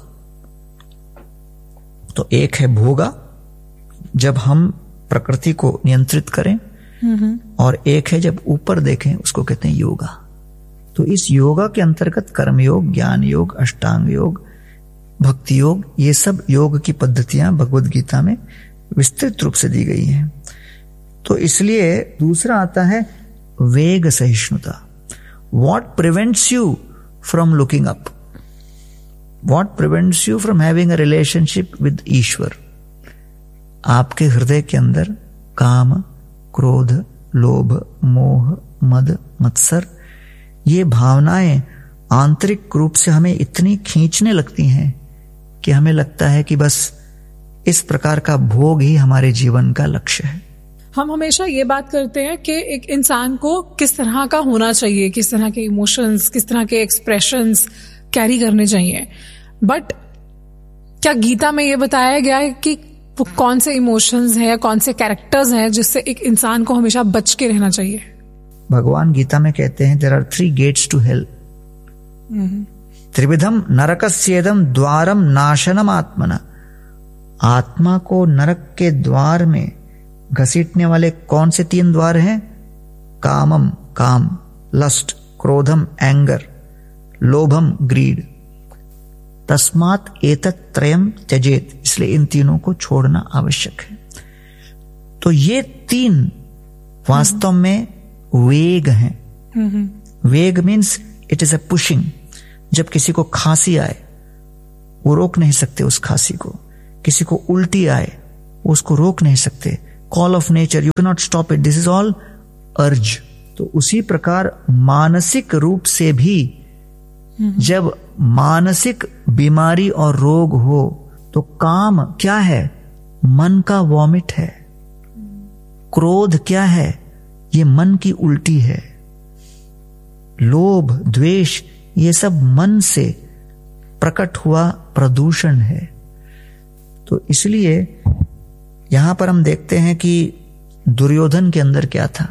तो एक है भोगा, जब हम प्रकृति को नियंत्रित करें, और एक है जब ऊपर देखें, उसको कहते हैं योगा। तो इस योगा के अंतर्गत कर्मयोग, ज्ञान योग, अष्टांग योग, भक्ति योग, ये सब योग की पद्धतियां भगवद गीता में विस्तृत रूप से दी गई हैं। तो इसलिए दूसरा आता है वेग सहिष्णुता। What prevents you from looking up, what prevents you from having a relationship with ईश्वर। आपके हृदय के अंदर काम, क्रोध, लोभ, मोह, मद, मत्सर, ये भावनाएं आंतरिक रूप से हमें इतनी खींचने लगती हैं कि हमें लगता है कि बस इस प्रकार का भोग ही हमारे जीवन का लक्ष्य है। हम हमेशा ये बात करते हैं कि एक इंसान को किस तरह का होना चाहिए, किस तरह के इमोशंस, किस तरह के एक्सप्रेशंस कैरी करने चाहिए, बट क्या गीता में ये बताया गया है कि वो कौन से इमोशंस हैं या कौन से कैरेक्टर्स हैं जिससे एक इंसान को हमेशा बच के रहना चाहिए? भगवान गीता में कहते हैं there are 3 gets to hell. त्रिविधम नरकस्येदम Dwaram नाशनम आत्मना। आत्मा को नरक के द्वार में घसीटने वाले कौन से 3 द्वार हैं? कामम काम, लस्ट, क्रोधम एंगर, लोभम ग्रीड। तस्मात् एतत् त्रयम त्यजेत, इसलिए इन तीनों को छोड़ना आवश्यक है। तो ये 3 वास्तव में वेग हैं। वेग means it is a pushing. जब किसी को खांसी आए वो रोक नहीं सकते उस खांसी को, किसी को उल्टी आए वो उसको रोक नहीं सकते। Call of nature, you can not stop it, this is all अर्ज। तो उसी प्रकार मानसिक रूप से भी जब मानसिक बीमारी और रोग हो तो काम क्या है? मन का वॉमिट है। क्रोध क्या है? ये मन की उल्टी है। लोभ, द्वेष, ये सब मन से प्रकट हुआ प्रदूषण है। तो इसलिए यहां पर हम देखते हैं कि दुर्योधन के अंदर क्या था?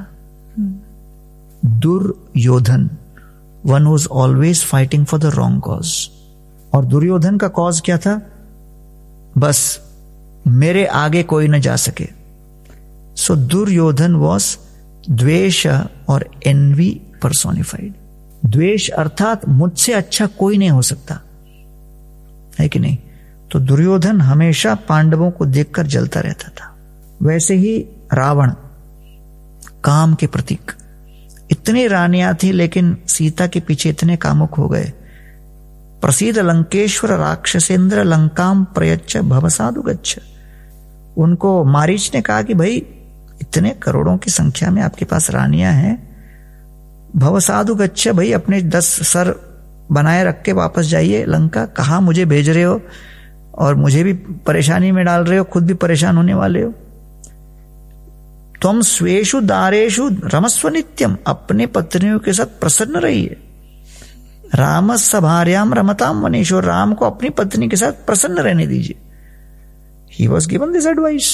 Duryodhan, one who was always fighting for the wrong cause। और दुर्योधन का कॉज क्या था? बस मेरे आगे कोई न जा सके। सो दुर्योधन वॉज द्वेष और एनवी पर्सोनिफाइड। द्वेष अर्थात मुझसे अच्छा कोई नहीं हो सकता, है कि नहीं? तो दुर्योधन हमेशा पांडवों को देखकर जलता रहता था। वैसे ही रावण, काम के प्रतीक। इतनी रानियां थी लेकिन सीता के पीछे इतने कामुक हो गए। प्रसीद लंकेश्वर राक्षसेंद्र लंकाम प्रयच्छ भवसाधु गच्छ। उनको मारीच ने कहा कि भाई इतने करोड़ों की संख्या में आपके पास रानियां हैं, भवसाधु गच्छ, भाई अपने 10 सर बनाए रख के वापस जाइए लंका। कहाँ मुझे भेज रहे हो और मुझे भी परेशानी में डाल रहे हो, खुद भी परेशान होने वाले हो। तुम स्वेषु दारेषु रमस्व नित्यम, अपने पत्नियों के साथ प्रसन्न रहिए। रामस्य भार्याम रमताम वनेषु, राम को अपनी पत्नी के साथ प्रसन्न रहने दीजिए। He was given this advice.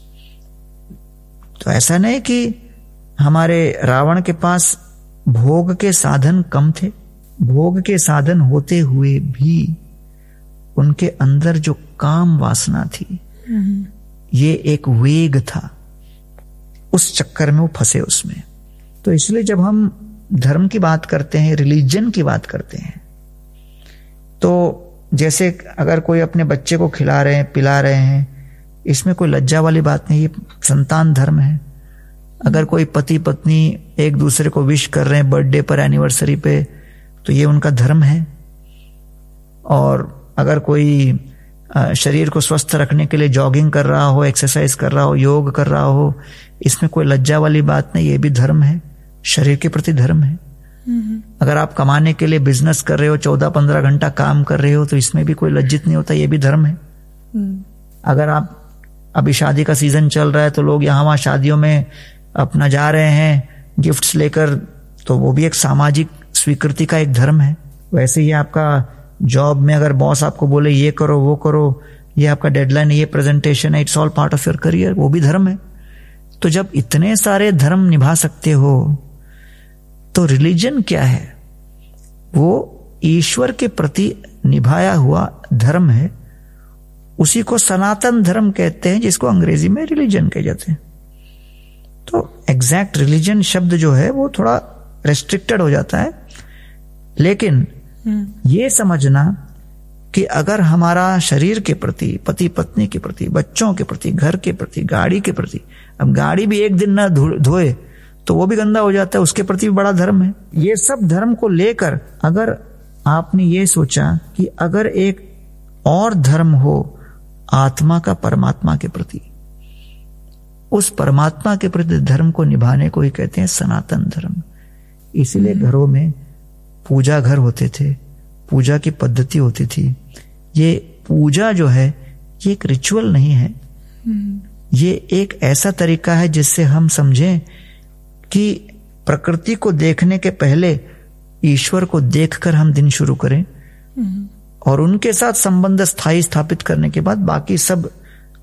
तो ऐसा नहीं कि हमारे रावण के पास भोग के साधन कम थे, भोग के साधन होते हुए भी उनके अंदर जो काम वासना थी, ये एक वेग था, उस चक्कर में वो फंसे उसमें। तो इसलिए जब हम धर्म की बात करते हैं, रिलीजन की बात करते हैं, तो जैसे अगर कोई अपने बच्चे को खिला रहे हैं, पिला रहे हैं, इसमें कोई लज्जा वाली बात नहीं, ये संतान धर्म है। अगर कोई पति पत्नी एक दूसरे को विश कर रहे हैं बर्थडे पर, एनिवर्सरी पे, तो ये उनका धर्म है। और अगर कोई शरीर को स्वस्थ रखने के लिए जॉगिंग कर रहा हो, एक्सरसाइज कर रहा हो, योग कर रहा हो, इसमें कोई लज्जा वाली बात नहीं, ये भी धर्म है, शरीर के प्रति धर्म है। अगर आप कमाने के लिए बिजनेस कर रहे हो, 14-15 घंटा काम कर रहे हो, तो इसमें भी कोई लज्जित नहीं होता, ये भी धर्म है। अगर आप अभी शादी का सीजन चल रहा है तो लोग यहाँ वहां शादियों में अपना जा रहे हैं गिफ्ट्स लेकर, तो वो भी एक सामाजिक स्वीकृति का एक धर्म है। वैसे ही आपका जॉब में अगर बॉस आपको बोले ये करो वो करो, ये आपका डेडलाइन है, ये प्रेजेंटेशन है, it's all part of your career, वो भी धर्म है। तो जब इतने सारे धर्म निभा सकते हो तो रिलीजन क्या है? वो ईश्वर के प्रति निभाया हुआ धर्म है। उसी को सनातन धर्म कहते हैं, जिसको अंग्रेजी में रिलीजन कहे जाते हैं। तो एग्जैक्ट रिलीजन शब्द जो है वो थोड़ा रेस्ट्रिक्टेड हो जाता है, लेकिन ये समझना कि अगर हमारा शरीर के प्रति, पति पत्नी के प्रति, बच्चों के प्रति, घर के प्रति, गाड़ी के प्रति, अब गाड़ी भी एक दिन ना धोए तो वो भी गंदा हो जाता है, उसके प्रति भी बड़ा धर्म है। ये सब धर्म को लेकर अगर आपने ये सोचा कि अगर एक और धर्म हो आत्मा का परमात्मा के प्रति, उस परमात्मा के प्रति धर्म को निभाने को ही कहते हैं सनातन धर्म। इसीलिए घरों में पूजा घर होते थे, पूजा की पद्धति होती थी। ये पूजा जो है ये एक रिचुअल नहीं है, ये एक ऐसा तरीका है जिससे हम समझें कि प्रकृति को देखने के पहले ईश्वर को देखकर हम दिन शुरू करें, और उनके साथ संबंध स्थायी स्थापित करने के बाद बाकी सब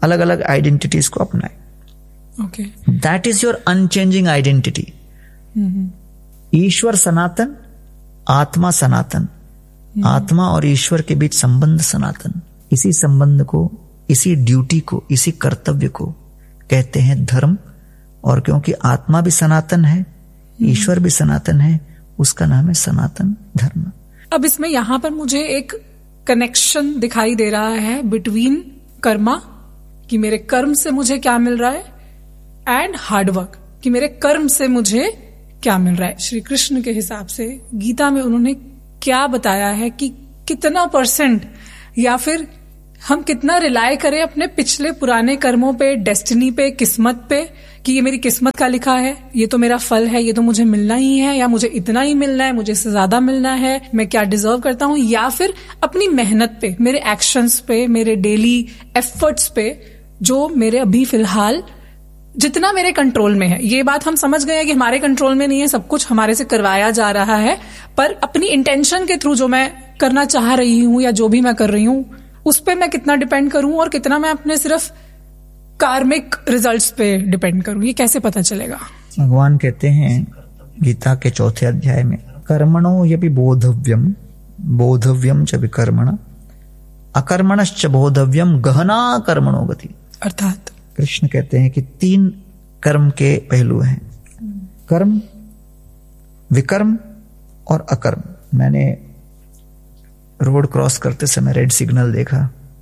अलग अलग आइडेंटिटीज को अपनाए। Okay, that is your unchanging identity. ईश्वर सनातन, आत्मा सनातन, आत्मा और ईश्वर के बीच संबंध सनातन। इसी संबंध को, इसी ड्यूटी को, इसी कर्तव्य को कहते हैं धर्म। और क्योंकि आत्मा भी सनातन है, ईश्वर भी सनातन है, उसका नाम है सनातन धर्म। अब इसमें यहां पर मुझे एक कनेक्शन दिखाई दे रहा है बिटवीन कर्मा, कि मेरे कर्म से मुझे क्या मिल रहा है, एंड हार्डवर्क, कि मेरे कर्म से मुझे क्या मिल रहा है। श्री कृष्ण के हिसाब से गीता में उन्होंने क्या बताया है कि कितना % या फिर हम कितना रिलाय करें अपने पिछले पुराने कर्मों पे, डेस्टिनी पे, किस्मत पे, कि ये मेरी किस्मत का लिखा है, ये तो मेरा फल है, ये तो मुझे मिलना ही है, या मुझे इतना ही मिलना है, मुझे इससे ज्यादा मिलना है, मैं क्या डिजर्व करता हूं, या फिर अपनी मेहनत पे, मेरे एक्शंस पे, मेरे डेली एफर्ट्स पे, जो मेरे अभी फिलहाल जितना मेरे कंट्रोल में है। ये बात हम समझ गए हैं कि हमारे कंट्रोल में नहीं है, सब कुछ हमारे से करवाया जा रहा है, पर अपनी इंटेंशन के थ्रू जो मैं करना चाह रही हूं या जो भी मैं कर रही हूं उस पे मैं कितना डिपेंड करूं और कितना मैं अपने सिर्फ कार्मिक रिजल्ट्स पे डिपेंड करूं, ये कैसे पता चलेगा? भगवान कहते हैं गीता के 4थे अध्याय में, कर्मणो यपि बोधव्यम, बोधव्यम च विकर्मण, अकर्मणश्च बोधव्यम, गहना कर्मणो गति। अर्थात कृष्ण कहते हैं कि 3 कर्म के पहलू हैं, कर्म, विकर्म और अकर्म। मैंने रोड क्रॉस करते समय रेड सिग्नल देखा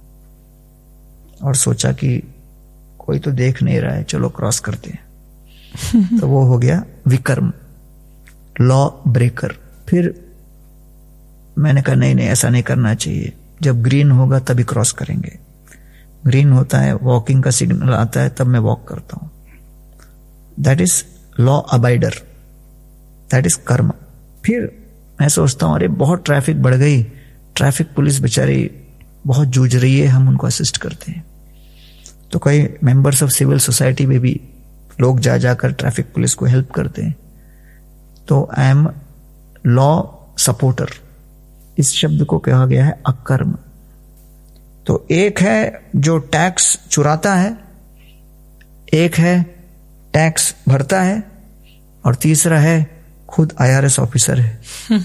और सोचा कि कोई तो देख नहीं रहा है, चलो क्रॉस करते हैं। तो वो हो गया विकर्म, लॉ ब्रेकर। फिर मैंने कहा नहीं, ऐसा नहीं करना चाहिए, जब ग्रीन होगा तभी क्रॉस करेंगे। ग्रीन होता है, वॉकिंग का सिग्नल आता है, तब मैं वॉक करता हूं। That is law अबाइडर, that is कर्म। फिर मैं सोचता हूं अरे बहुत ट्रैफिक बढ़ गई, ट्रैफिक पुलिस बेचारी बहुत जूझ रही है, हम उनको असिस्ट करते हैं। तो कई मेंबर्स ऑफ सिविल सोसाइटी में भी लोग जा जाकर ट्रैफिक पुलिस को हेल्प करते हैं। तो आई एम लॉ सपोर्टर। इस शब्द को कहा गया है अकर्म। तो एक है जो टैक्स चुराता है, एक है टैक्स भरता है, और तीसरा है खुद IRS ऑफिसर है।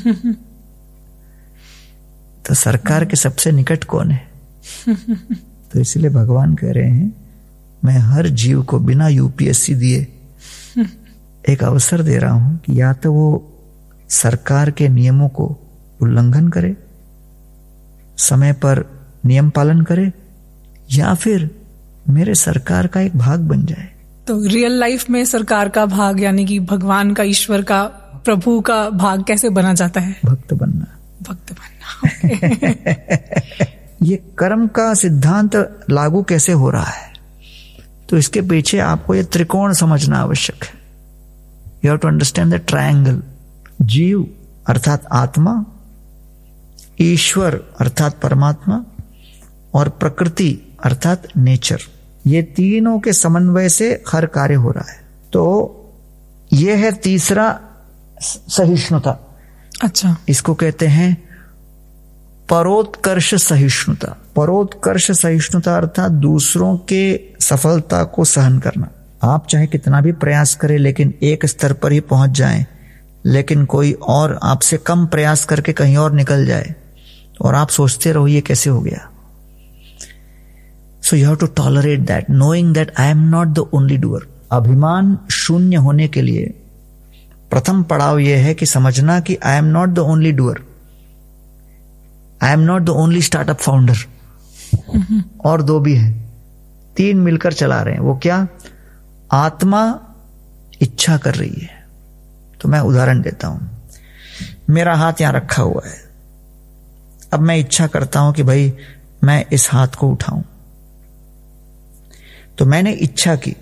तो सरकार के सबसे निकट कौन है? तो इसलिए भगवान कह रहे हैं मैं हर जीव को बिना UPSC दिए एक अवसर दे रहा हूं कि या तो वो सरकार के नियमों को उल्लंघन करे, समय पर नियम पालन करे, या फिर मेरे सरकार का एक भाग बन जाए। तो रियल लाइफ में सरकार का भाग यानी कि भगवान का, ईश्वर का, प्रभु का भाग कैसे बना जाता है? भक्त बनना। भक्त बनना। ये कर्म का सिद्धांत लागू कैसे हो रहा है? तो इसके पीछे आपको ये त्रिकोण समझना आवश्यक है। You have to understand the triangle. जीव अर्थात आत्मा, ईश्वर अर्थात परमात्मा, और प्रकृति अर्थात नेचर, ये तीनों के समन्वय से हर कार्य हो रहा है। तो ये है तीसरा सहिष्णुता। अच्छा, इसको कहते हैं परोत्कर्ष सहिष्णुता। परोत्कर्ष सहिष्णुता अर्थात दूसरों के सफलता को सहन करना। आप चाहे कितना भी प्रयास करें लेकिन एक स्तर पर ही पहुंच जाएं, लेकिन कोई और आपसे कम प्रयास करके कहीं और निकल जाए और आप सोचते रहो ये कैसे हो गया। So you have to tolerate that, knowing that I am not the only doer. अभिमान शून्य होने के लिए प्रथम पड़ाव यह है कि समझना कि I am not the only doer, I am not the only startup founder. और 2 भी हैं, 3 मिलकर चला रहे हैं। वो क्या? आत्मा इच्छा कर रही है। तो मैं उदाहरण देता हूं, मेरा हाथ यहां रखा हुआ है, अब मैं इच्छा करता हूं कि भाई मैं इस हाथ को उठाऊं। तो मैंने इच्छा की,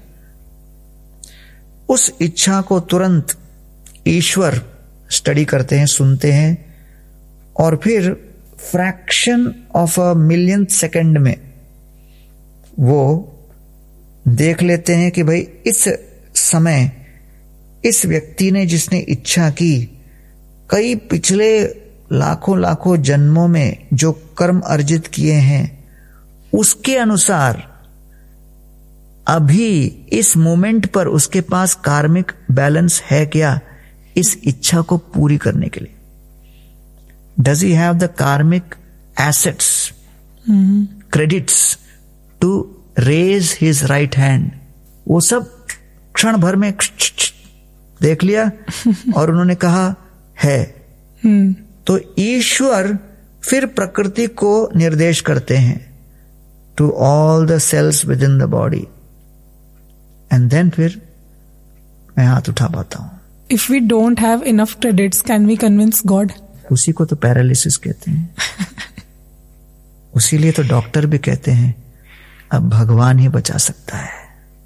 उस इच्छा को तुरंत ईश्वर स्टडी करते हैं, सुनते हैं, और फिर fraction of a millionth second में वो देख लेते हैं कि भाई इस समय इस व्यक्ति ने जिसने इच्छा की, कई पिछले लाखों जन्मों में जो कर्म अर्जित किए हैं उसके अनुसार अभी इस मोमेंट पर उसके पास कार्मिक बैलेंस है क्या इस इच्छा को पूरी करने के लिए? डज ही हैव द कार्मिक assets, credits to raise his right hand? वो सब क्षण भर में देख लिया और उन्होंने कहा है। तो ईश्वर फिर प्रकृति को निर्देश करते हैं to all the sales with in the body, and then फिर मैं हाथ उठा पाता हूं। If we don't have enough credits can we convince God? उसी को तो पैरालिसिस कहते हैं। उसीलिए तो डॉक्टर भी कहते हैं अब भगवान ही बचा सकता है।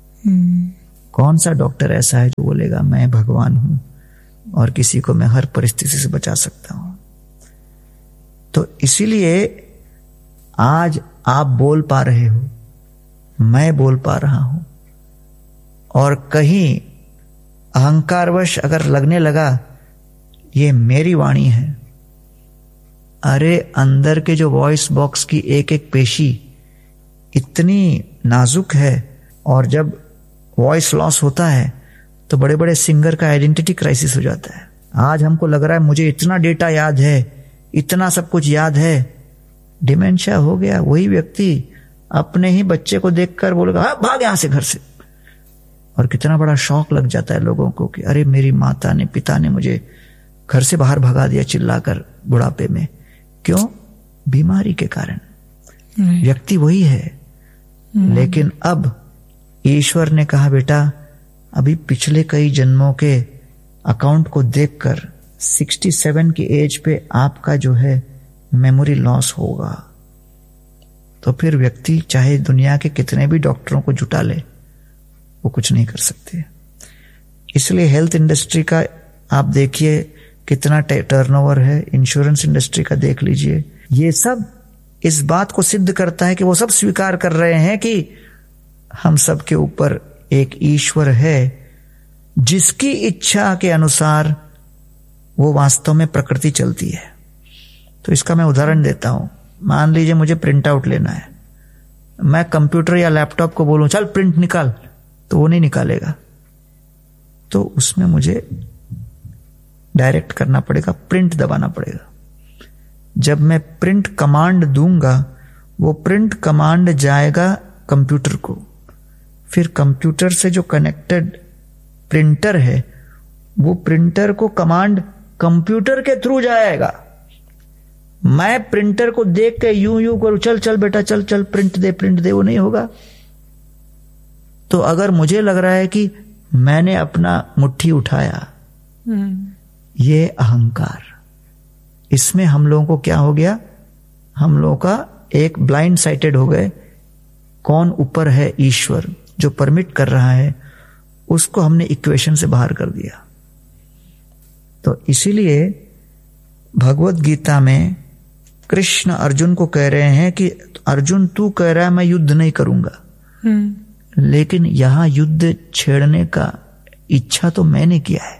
कौन सा डॉक्टर ऐसा है जो बोलेगा मैं भगवान हूं और किसी को मैं हर परिस्थिति से बचा सकता हूं? तो इसीलिए आज आप बोल पा रहे हो, मैं बोल पा रहा हूं, और कहीं अहंकारवश अगर लगने लगा ये मेरी वाणी है, अरे अंदर के जो वॉइस बॉक्स की एक एक पेशी इतनी नाजुक है, और जब वॉइस लॉस होता है तो बड़े बड़े सिंगर का आइडेंटिटी क्राइसिस हो जाता है। आज हमको लग रहा है मुझे इतना डेटा याद है, इतना सब कुछ याद है, डिमेंशिया हो गया। वही व्यक्ति अपने ही बच्चे को देखकर बोलेगा हाँ भाग यहां से घर से, और कितना बड़ा शौक लग जाता है लोगों को कि अरे मेरी माता ने पिता ने मुझे घर से बाहर भगा दिया चिल्लाकर बुढ़ापे में। क्यों? बीमारी के कारण। व्यक्ति वही है, लेकिन अब ईश्वर ने कहा बेटा अभी पिछले कई जन्मों के अकाउंट को देखकर 67 की एज पे आपका जो है मेमोरी लॉस होगा। तो फिर व्यक्ति चाहे दुनिया के कितने भी डॉक्टरों को जुटा ले, वो कुछ नहीं कर सकते। इसलिए हेल्थ इंडस्ट्री का आप देखिए कितना टर्नओवर है, इंश्योरेंस इंडस्ट्री का देख लीजिए। ये सब इस बात को सिद्ध करता है कि वो सब स्वीकार कर रहे हैं कि हम सब के ऊपर एक ईश्वर है जिसकी इच्छा के अनुसार वो वास्तव में प्रकृति चलती है। तो इसका मैं उदाहरण देता हूं। मान लीजिए मुझे प्रिंट आउट लेना है, मैं कंप्यूटर या लैपटॉप को बोलूं चल प्रिंट निकाल, तो वो नहीं निकालेगा। तो उसमें मुझे डायरेक्ट करना पड़ेगा, प्रिंट दबाना पड़ेगा। जब मैं प्रिंट कमांड दूंगा, वो प्रिंट कमांड जाएगा कंप्यूटर को, फिर कंप्यूटर से जो कनेक्टेड प्रिंटर है वो प्रिंटर को कमांड कंप्यूटर के थ्रू जाएगा। मैं प्रिंटर को देख के यूं यूं करूं चल चल बेटा चल चल प्रिंट दे, वो नहीं होगा। तो अगर मुझे लग रहा है कि मैंने अपना मुट्ठी उठाया, ये अहंकार, इसमें हम लोगों को क्या हो गया, हम लोगों का एक ब्लाइंड साइटेड हो गए। कौन ऊपर है? ईश्वर जो परमिट कर रहा है, उसको हमने इक्वेशन से बाहर कर दिया। तो इसीलिए भगवत गीता में कृष्ण अर्जुन को कह रहे हैं कि अर्जुन तू कह रहा है मैं युद्ध नहीं करूंगा, लेकिन यहां युद्ध छेड़ने का इच्छा तो मैंने किया है।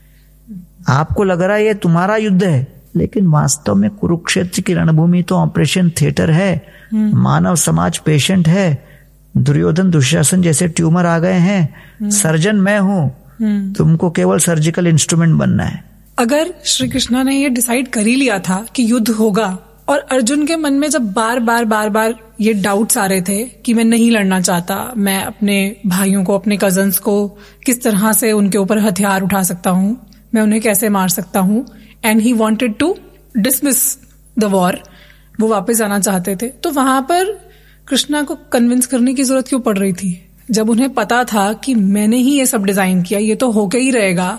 आपको लग रहा है ये तुम्हारा युद्ध है, लेकिन वास्तव में कुरुक्षेत्र की रणभूमि तो ऑपरेशन थिएटर है। मानव समाज पेशेंट है, दुर्योधन दुशासन जैसे ट्यूमर आ गए हैं, सर्जन मैं हूं, तुमको केवल सर्जिकल इंस्ट्रूमेंट बनना है। अगर श्री कृष्णा ने ये डिसाइड कर ही लिया था कि युद्ध होगा, और अर्जुन के मन में जब बार बार ये डाउट्स आ रहे थे कि मैं नहीं लड़ना चाहता, मैं अपने भाइयों को, अपने कजन्स को किस तरह से उनके ऊपर हथियार उठा सकता हूं, मैं उन्हें कैसे मार सकता हूं, and he wanted to dismiss the war, वो वापस आना चाहते थे। तो वहां पर कृष्णा को कन्विंस करने की जरूरत क्यों पड़ रही थी, जब उन्हें पता था कि मैंने ही ये सब डिजाइन किया, ये तो होके ही रहेगा।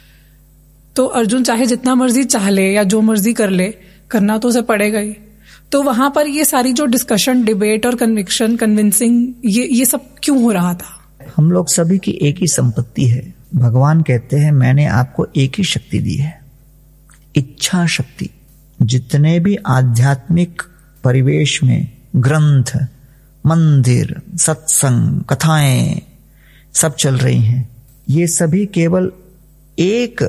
तो अर्जुन चाहे जितना मर्जी चाह ले या जो मर्जी कर ले, करना तो उसे पड़ेगा ही। तो वहां पर ये सारी जो डिस्कशन, डिबेट और कन्विक्शन, कन्विंसिंग, ये सब क्यों हो रहा था? हम लोग सभी की एक ही संपत्ति है। भगवान कहते हैं मैंने आपको एक ही शक्ति दी है, इच्छा शक्ति। जितने भी आध्यात्मिक परिवेश में ग्रंथ, मंदिर, सत्संग, कथाएं सब चल रही हैं, ये सभी केवल एक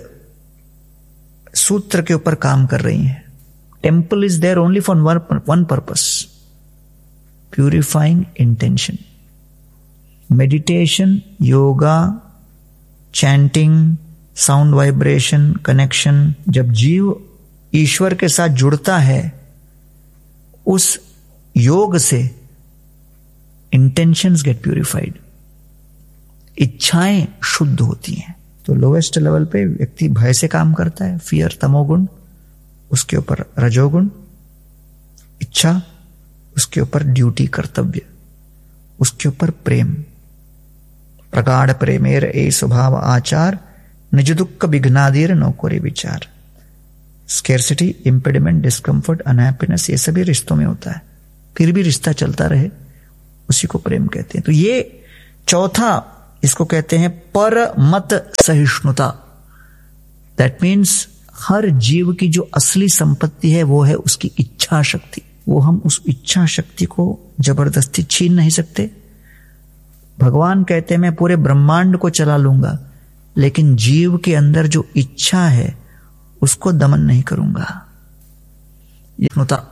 सूत्र के ऊपर काम कर रही हैं। Temple is there only for one purpose, purifying intention. Meditation, yoga, chanting, sound vibration, connection, जब जीव ईश्वर के साथ जुड़ता है, उस योग से इंटेंशंस गेट प्यूरिफाइड, इच्छाएं शुद्ध होती हैं। तो लोएस्ट लेवल पे व्यक्ति भय से काम करता है, फियर तमोगुण, उसके ऊपर रजोगुण इच्छा, उसके ऊपर ड्यूटी कर्तव्य, उसके ऊपर प्रेम, प्रगाढ़ प्रेमेर ए स्वभाव आचार, निज दुख विघ्नादीर नौकरी विचार। स्केर्सिटी, इम्पेडिमेंट, डिस्कम्फर्ट, अनहैप्पीनेस, ये सभी रिश्तों में होता है, फिर भी रिश्ता चलता रहे, उसी को प्रेम कहते हैं। तो ये चौथा, इसको कहते हैं परमत सहिष्णुता। दैट मीन्स हर जीव की जो असली संपत्ति है वो है उसकी इच्छा शक्ति। वो हम उस इच्छा शक्ति को जबरदस्ती छीन नहीं सकते। भगवान कहते हैं मैं पूरे ब्रह्मांड को चला लूंगा, लेकिन जीव के अंदर जो इच्छा है उसको दमन नहीं करूंगा।